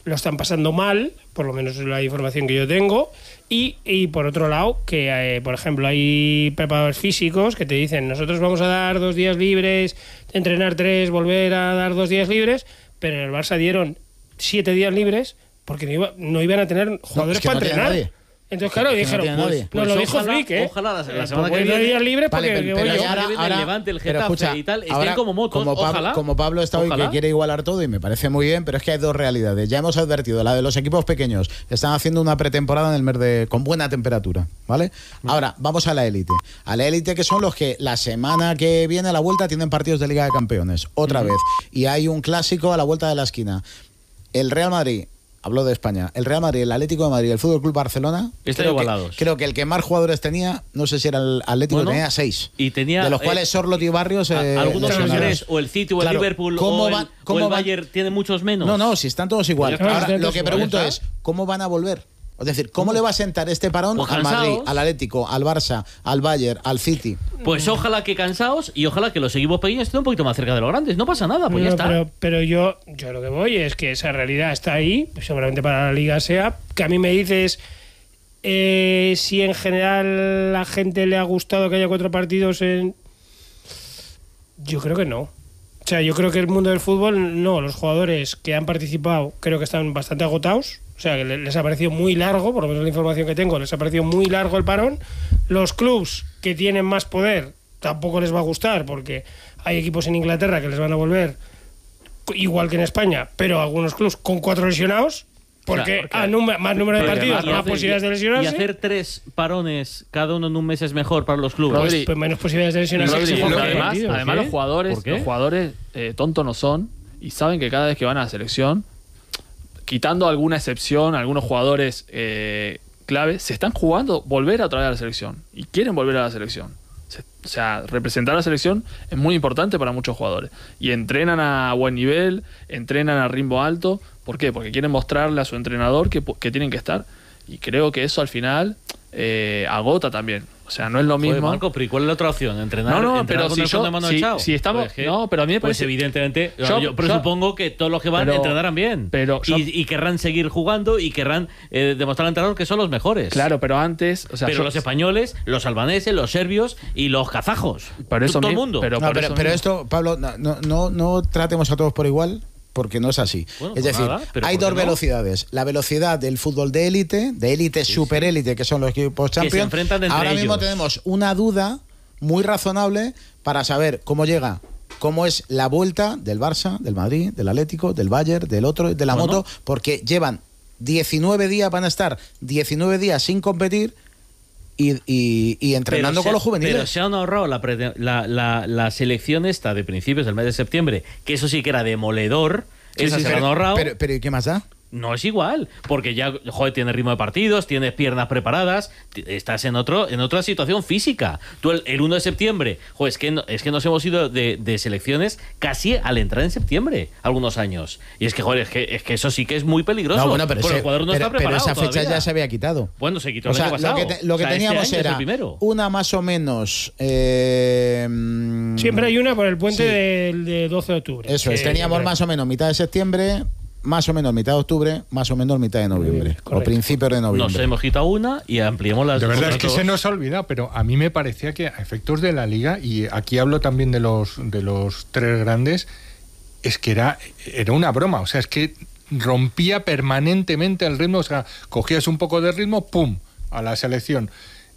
lo están pasando mal, por lo menos es la información que yo tengo, y, y por otro lado, que eh, por ejemplo hay preparadores físicos que te dicen, nosotros vamos a dar dos días libres, entrenar tres, volver a dar dos días libres, pero en el Barça dieron siete días libres porque no, iba, no iban a tener jugadores no, es que para no entrenar. Entonces, claro, que dijeron, no pues, pues nos lo dijo ojalá, Flick, ¿eh? Ojalá la, la eh, semana pues que viene días libres vale, porque pero, voy pero yo. ahora, ahora, ahora, el Levante, el pero Getafe escucha, y tal, estén ahora, como motos, como Pablo, ojalá. como Pablo está hoy Ojalá. que quiere igualar todo y me parece muy bien, pero es que hay dos realidades. Ya hemos advertido, la de los equipos pequeños están haciendo una pretemporada en el mes de con buena temperatura, ¿vale? Ahora, vamos a la élite. A la élite que son los que la semana que viene a la vuelta tienen partidos de Liga de Campeones, otra vez. Y hay un clásico a la vuelta de la esquina. El Real Madrid, hablo de España, el Real Madrid, el Atlético de Madrid, el Fútbol Club Barcelona, están creo igualados. Que, creo que el que más jugadores tenía, no sé si era el Atlético, Bueno, tenía seis. Y tenía, de los eh, cuales Sorloth y Barrios eh, algunos son lesionados. tres, o el City o el Claro, Liverpool ¿cómo o el, van- o cómo el van- Bayern tiene muchos menos. No, no, si están todos igual. Claro, Ahora, están lo todos que igual, pregunto ¿está? es, ¿cómo van a volver? Es decir, ¿cómo le va a sentar este parón Pues al Madrid, cansados. al Atlético, al Barça, al Bayern, al City? Pues ojalá que cansados y ojalá que los equipos pequeños estén un poquito más cerca de los grandes. No pasa nada, pues ya No, está. Pero, pero yo, yo lo que voy es que esa realidad está ahí, pues seguramente para la Liga sea, que a mí me dices eh, si en general la gente le ha gustado que haya cuatro partidos en... Yo creo que no. O sea, yo creo que el mundo del fútbol, no, los jugadores que han participado creo que están bastante agotados. O sea, que les ha parecido muy largo, por lo menos la información que tengo, les ha parecido muy largo el parón. Los clubs que tienen más poder tampoco les va a gustar, porque hay equipos en Inglaterra que les van a volver igual que en España, pero algunos clubs con cuatro lesionados, porque, Claro, porque- a número- más número de Porque partidos, además, más y- posibilidades de Y lesionarse, hacer tres parones cada uno en un mes es mejor para los clubes. pues, pues menos posibilidades de lesionarse. Rodri, que se jueguen pero además, partidos. además los jugadores, ¿Por qué? los jugadores eh, tontos no son y saben que cada vez que van a la selección, quitando alguna excepción, algunos jugadores eh, clave, se están jugando volver a traer a la selección y quieren volver a la selección. Se- O sea, representar a la selección es muy importante para muchos jugadores. Y entrenan a buen nivel, entrenan a ritmo alto. ¿Por qué? Porque quieren mostrarle a su entrenador que, que tienen que estar. Y creo que eso al final eh, agota también. O sea, no es lo mismo. Joder, Marco, pero ¿y cuál es la otra opción? ¿Entrenar, No, no, entrenar pero con si el fondo yo- de mano si- echado? si estamos- Pues es que- no, pero a mí me pues parece- evidentemente, Yo- yo, yo- presupongo que todos los que van pero- entrenarán bien. pero yo- y, y querrán seguir jugando y querrán eh, demostrar al entrenador que son los mejores. Claro, pero antes. O sea, pero yo- los españoles, los albaneses, los serbios y los kazajos. Por eso todo el mi- mundo. pero No, por pero, eso pero mismo. esto, Pablo, no, no, no, no tratemos a todos por igual, porque no es así. Bueno, es pues decir, nada, pero hay ¿por qué dos no? velocidades. La velocidad del fútbol de élite, de élite, super élite, que son los equipos Que se Champions. enfrentan entre Ahora mismo ellos. tenemos una duda muy razonable para saber cómo llega, cómo es la vuelta del Barça, del Madrid, del Atlético, del Bayern, del otro, de la Bueno. moto, porque llevan diecinueve días, van a estar diecinueve días sin competir y, y- y entrenando Pero con se- los juveniles. Pero se han ahorrado la, pre- la, la, la selección esta de principios del mes de septiembre, que eso sí que era demoledor. Sí, esa sí, se la pero- han ahorrado. Pero, pero ¿y qué más da? No es igual, porque ya, joder, tienes ritmo de partidos, tienes piernas preparadas, t- estás en otro en otra situación física. Tú el, el uno de septiembre, joder, es que, no- es que nos hemos ido de, de selecciones casi al entrar en septiembre, algunos años. Y es que, joder, es que, es que eso sí que es muy peligroso. No, bueno, pero, porque ese- el jugador no pero- está pero preparado esa fecha todavía. ya se había quitado. Bueno, se quitó O el sea, año lo pasado. que, te- lo que O sea, este teníamos año es el era primero. una más o menos. eh, mm, Siempre hay una por el puente Sí. del de doce de octubre. Eso es, Que- teníamos más o menos mitad de septiembre, más o menos mitad de octubre, más o menos mitad de noviembre. O principios de Nos noviembre. hemos quitado una y ampliamos las De verdad es otras que dos. se nos ha olvidado, pero a mí me parecía que a efectos de la liga, y aquí hablo también de los, de los tres grandes, es que era, era una broma. O sea, es que rompía permanentemente el ritmo. O sea, cogías un poco de ritmo, ¡pum!, a la selección.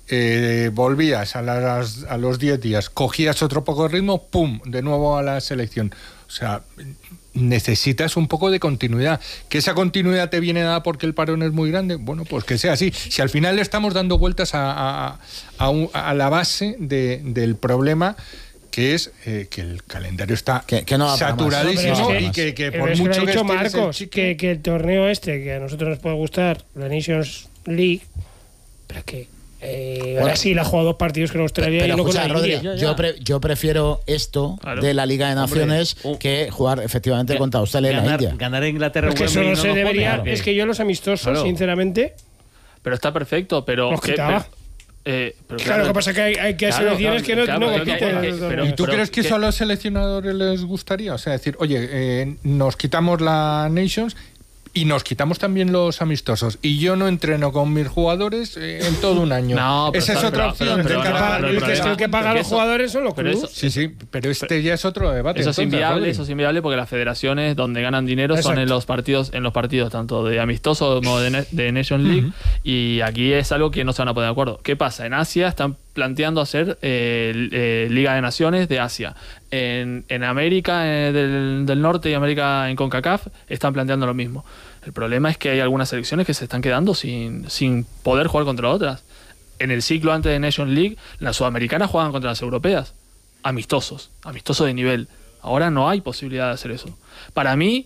Eh, volvías a, las, a los diez días, cogías otro poco de ritmo, ¡pum!, de nuevo a la selección. O sea, necesitas un poco de continuidad. ¿Que esa continuidad te viene dada porque el parón es muy grande? Bueno, pues que sea así. Si al final le estamos dando vueltas a, a, a, un- a la base de, del problema, que es eh, que el calendario está Que- que no va para más. saturadísimo No, pero es y que- que, que pero por es que lo mucho ha que dicho estires el Marcos, chicle- que, que el torneo este, que a nosotros nos puede gustar, la Nations League, pero es que eh, Bueno, Brasil ha jugado dos partidos con Australia Pero y no con escucha, la Rodri, India. yo, pre- yo prefiero esto Claro. de la Liga de Naciones Hombre, un- que jugar efectivamente contra Australia y la ganar, India. ganar a Inglaterra Es que en eso Wembley no no se nos debería. pone, ¿o qué? Es que yo los amistosos, Claro. sinceramente, Pero está perfecto, pero. los que- quitaba. pero- eh, pero Claro, lo que pasa es que hay, hay que Claro, selecciones claro, que no, claro, no claro, compiten. claro, los pero- torneos. ¿Y tú pero crees que que- eso a los seleccionadores les gustaría? O sea, decir, oye, eh, nos quitamos la Nations y nos quitamos también los amistosos. Y yo no entreno con mis jugadores eh, en todo un año. No, pero Esa es pero- otra pero- opción. pero- El que pero- paga- pero- el pero- que- pero- el que paga a los eso- jugadores son los pero clubes. eso- Sí, sí, pero este ya es otro debate. Eso es entonces, inviable, Rodri. eso es inviable porque las federaciones donde ganan dinero son Exacto. en los partidos, en los partidos tanto de amistoso como de, ne- de Nation League, Ujú. y aquí es algo que no se van a poner de acuerdo. ¿Qué pasa? En Asia están planteando hacer eh, l- eh, Liga de Naciones de Asia. En, en América eh, del, del Norte y América en CONCACAF están planteando lo mismo. El problema es que hay algunas selecciones que se están quedando sin, sin poder jugar contra otras. En el ciclo antes de Nation League, las sudamericanas juegan contra las europeas. Amistosos, amistosos de nivel. Ahora no hay posibilidad de hacer eso. Para mí,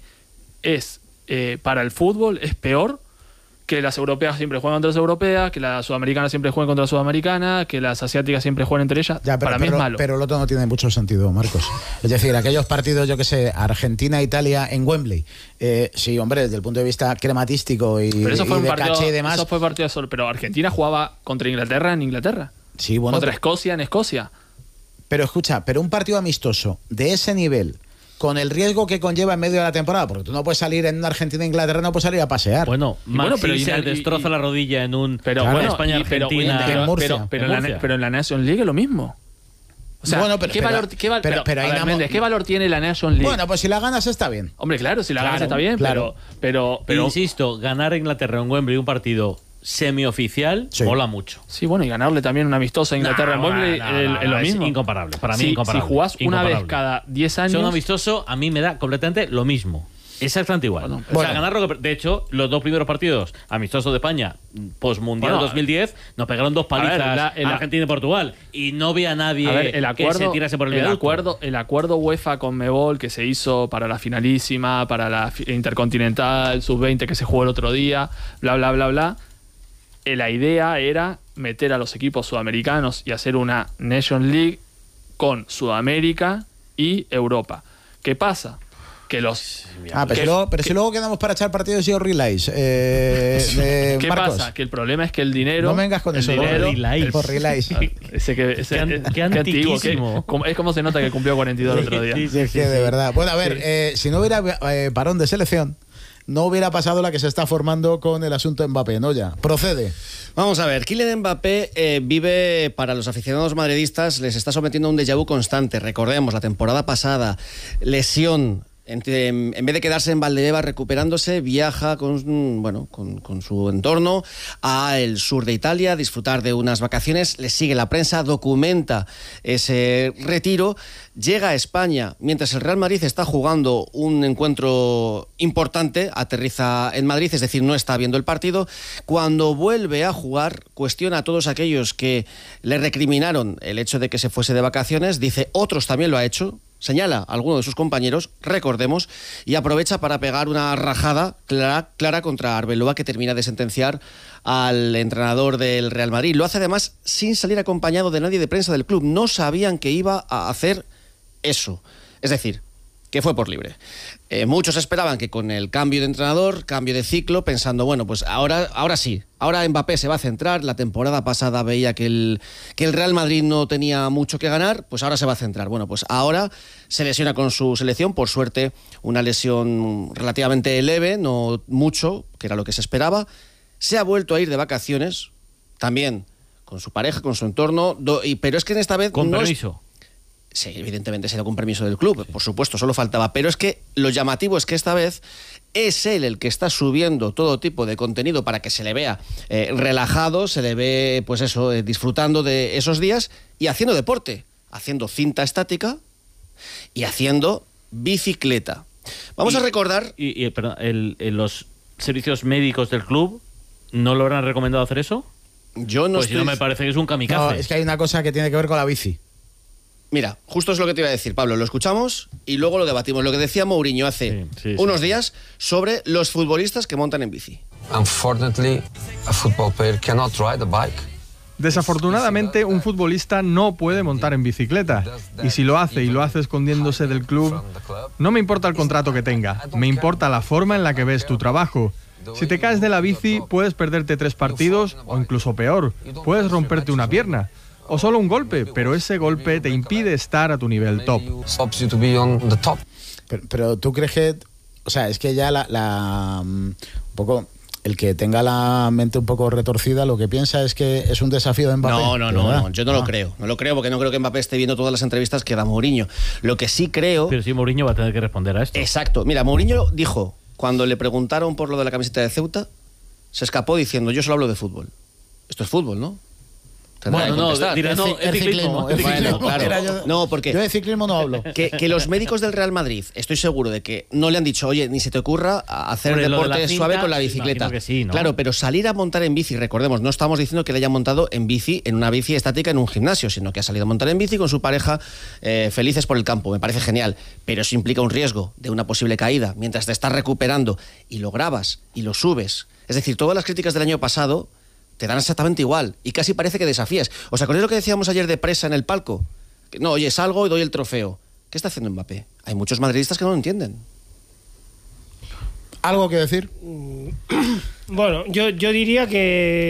es eh, para el fútbol es peor que las europeas siempre juegan contra las europeas, que las sudamericanas siempre jueguen contra las sudamericanas, que las asiáticas siempre jueguen entre ellas. Ya, pero, para mí pero- es malo. Pero el otro no tiene mucho sentido, Marcos. Es decir, aquellos partidos, yo que sé, Argentina-Italia en Wembley. Eh, sí, hombre, desde el punto de vista crematístico y, Pero eso fue y un de partido, caché y demás. eso fue partido de sol. Pero Argentina jugaba contra Inglaterra en Inglaterra. Sí, bueno, contra pero- Escocia en Escocia. Pero escucha, pero un partido amistoso de ese nivel, con el riesgo que conlleva en medio de la temporada, porque tú no puedes salir en una Argentina-Inglaterra, no puedes salir a pasear. Bueno, bueno, Maxi pero y- se y- destroza y- la rodilla en un Pero claro, bueno, España y- pero, Argentina pero, en Murcia. pero, pero En en la, Murcia. pero en la Nation League es lo mismo. O sea, Bueno, pero- ¿qué, pero- valor, qué, val- pero- pero- pero a ahí ver, damos- Méndez, ¿qué valor tiene la Nation League? Bueno, pues si la ganas está bien. Hombre, claro, si la ganas Claro, está bien, claro. pero, pero, pero Insisto, ganar a Inglaterra en Wembley un partido semioficial Sí. mola mucho. sí, bueno, y ganarle también una amistosa a Inglaterra No, en Wembley no, no, es- no, es lo es mismo. incomparable, para mí Si- incomparable, Si jugás una vez incomparable. cada diez Ser un años, amistoso a mí me da completamente lo mismo. Exactamente igual. Bueno, o bueno. sea, ganar lo que- de hecho, los dos primeros partidos amistosos de España, post-mundial Bueno, dos mil diez, nos pegaron dos a ver, palizas la- el- a Argentina y Portugal. Y no vi a nadie a ver, el que se acuerdo, tirase por el el viaducto. acuerdo, el acuerdo UEFA con Mebol que se hizo para la finalísima, para la fi- Intercontinental sub veinte que se jugó el otro día, bla bla bla bla. Eh, La idea era meter a los equipos sudamericanos y hacer una Nation League con Sudamérica y Europa. ¿Qué pasa? Que los Ah, pero, que- si luego, pero que- si luego quedamos para echar partidos y relays. Eh, de ¿Qué Marcos. pasa? Que el problema es que el dinero. No vengas con el eso, dinero, relays. el- Por relays. Ese que, ese, Qué an- eh, qué antiguo, antiquísimo. que- como- es como se nota que cumplió cuarenta y dos el otro día. Sí, es que de verdad. Bueno, a ver, eh, si no hubiera eh, parón de selección, no hubiera pasado la que se está formando con el asunto Mbappé, ¿no? Ya. Procede. Vamos a ver, Kylian Mbappé eh, vive, para los aficionados madridistas, les está sometiendo a un déjà vu constante. Recordemos, la temporada pasada, lesión. Entre- en vez de quedarse en Valdebeba recuperándose, viaja con, bueno, con, con su entorno al sur de Italia a disfrutar de unas vacaciones. Le sigue la prensa, documenta ese retiro. Llega a España mientras el Real Madrid está jugando un encuentro importante, aterriza en Madrid, es decir, no está viendo el partido. Cuando vuelve a jugar, cuestiona a todos aquellos que le recriminaron el hecho de que se fuese de vacaciones, dice, otros también lo ha hecho. Señala a alguno de sus compañeros, recordemos, y aprovecha para pegar una rajada clara, clara contra Arbeloa, que termina de sentenciar al entrenador del Real Madrid. Lo hace además sin salir acompañado de nadie de prensa del club. No sabían que iba a hacer eso. Es decir, que fue por libre. Eh, muchos esperaban que con el cambio de entrenador, cambio de ciclo, pensando, bueno, pues ahora, ahora sí, ahora Mbappé se va a centrar. La temporada pasada veía que el, que el Real Madrid no tenía mucho que ganar, pues ahora se va a centrar. Bueno, pues ahora se lesiona con su selección, por suerte una lesión relativamente leve, no mucho, que era lo que se esperaba. Se ha vuelto a ir de vacaciones, también con su pareja, con su entorno, do, y, pero es que en esta vez Con no es- permiso. Sí, evidentemente se da con permiso del club, por supuesto, solo faltaba. Pero es que lo llamativo es que esta vez es él el que está subiendo todo tipo de contenido para que se le vea eh, relajado, se le ve, pues eso, eh, disfrutando de esos días y haciendo deporte, haciendo cinta estática y haciendo bicicleta. Vamos Y- a recordar... Y, y, perdón, el- el- los servicios médicos del club no lo habrán recomendado hacer eso. Yo no Pues si no estoy- me parece que es un kamikaze. No, es que hay una cosa que tiene que ver con la bici. Mira, justo es lo que te iba a decir, Pablo. Lo escuchamos y luego lo debatimos. Lo que decía Mourinho hace Sí, sí, unos sí. días sobre los futbolistas que montan en bici. Unfortunately, a football player cannot ride a bike. Desafortunadamente, un futbolista no puede montar en bicicleta. Y si lo hace y lo hace escondiéndose del club, no me importa el contrato que tenga, me importa la forma en la que ves tu trabajo. Si te caes de la bici, puedes perderte tres partidos o incluso peor, puedes romperte una pierna. O solo un golpe, pero ese golpe te impide estar a tu nivel top. Stops you to be on the top. Pero, pero ¿tú crees que o sea, es que ya la, la un poco el que tenga la mente un poco retorcida lo que piensa es que es un desafío de Mbappé. No, no, no, ¿verdad? no, yo no Ah. lo creo. No lo creo porque no creo que Mbappé esté viendo todas las entrevistas que da Mourinho. Lo que sí creo... Pero sí, Mourinho va a tener que responder a esto. Exacto. Mira, Mourinho dijo, cuando le preguntaron por lo de la camiseta de Ceuta, se escapó diciendo, yo solo hablo de fútbol. Esto es fútbol, ¿no? Tendrá Bueno, que no, contestar. dirá, no, es ciclismo. el Bueno, ciclismo, claro. era yo- No, porque Yo de ciclismo no hablo. que, que los médicos del Real Madrid, estoy seguro de que no le han dicho, oye, ni se te ocurra hacer Hombre, lo de la deporte cinta, suave con la imagino bicicleta. que sí, ¿no? Claro, pero salir a montar en bici, recordemos, no estamos diciendo que le hayan montado en bici, en una bici estática en un gimnasio, sino que ha salido a montar en bici con su pareja, eh, felices por el campo. Me parece genial, pero eso implica un riesgo de una posible caída mientras te estás recuperando y lo grabas y lo subes. Es decir, todas las críticas del año pasado te dan exactamente igual y casi parece que desafías. ¿Os acordáis lo que decíamos ayer de Presa en el palco? Que, no, oye, salgo y doy el trofeo. ¿Qué está haciendo Mbappé? Hay muchos madridistas que no lo entienden. ¿Algo que decir? Bueno, yo, yo diría que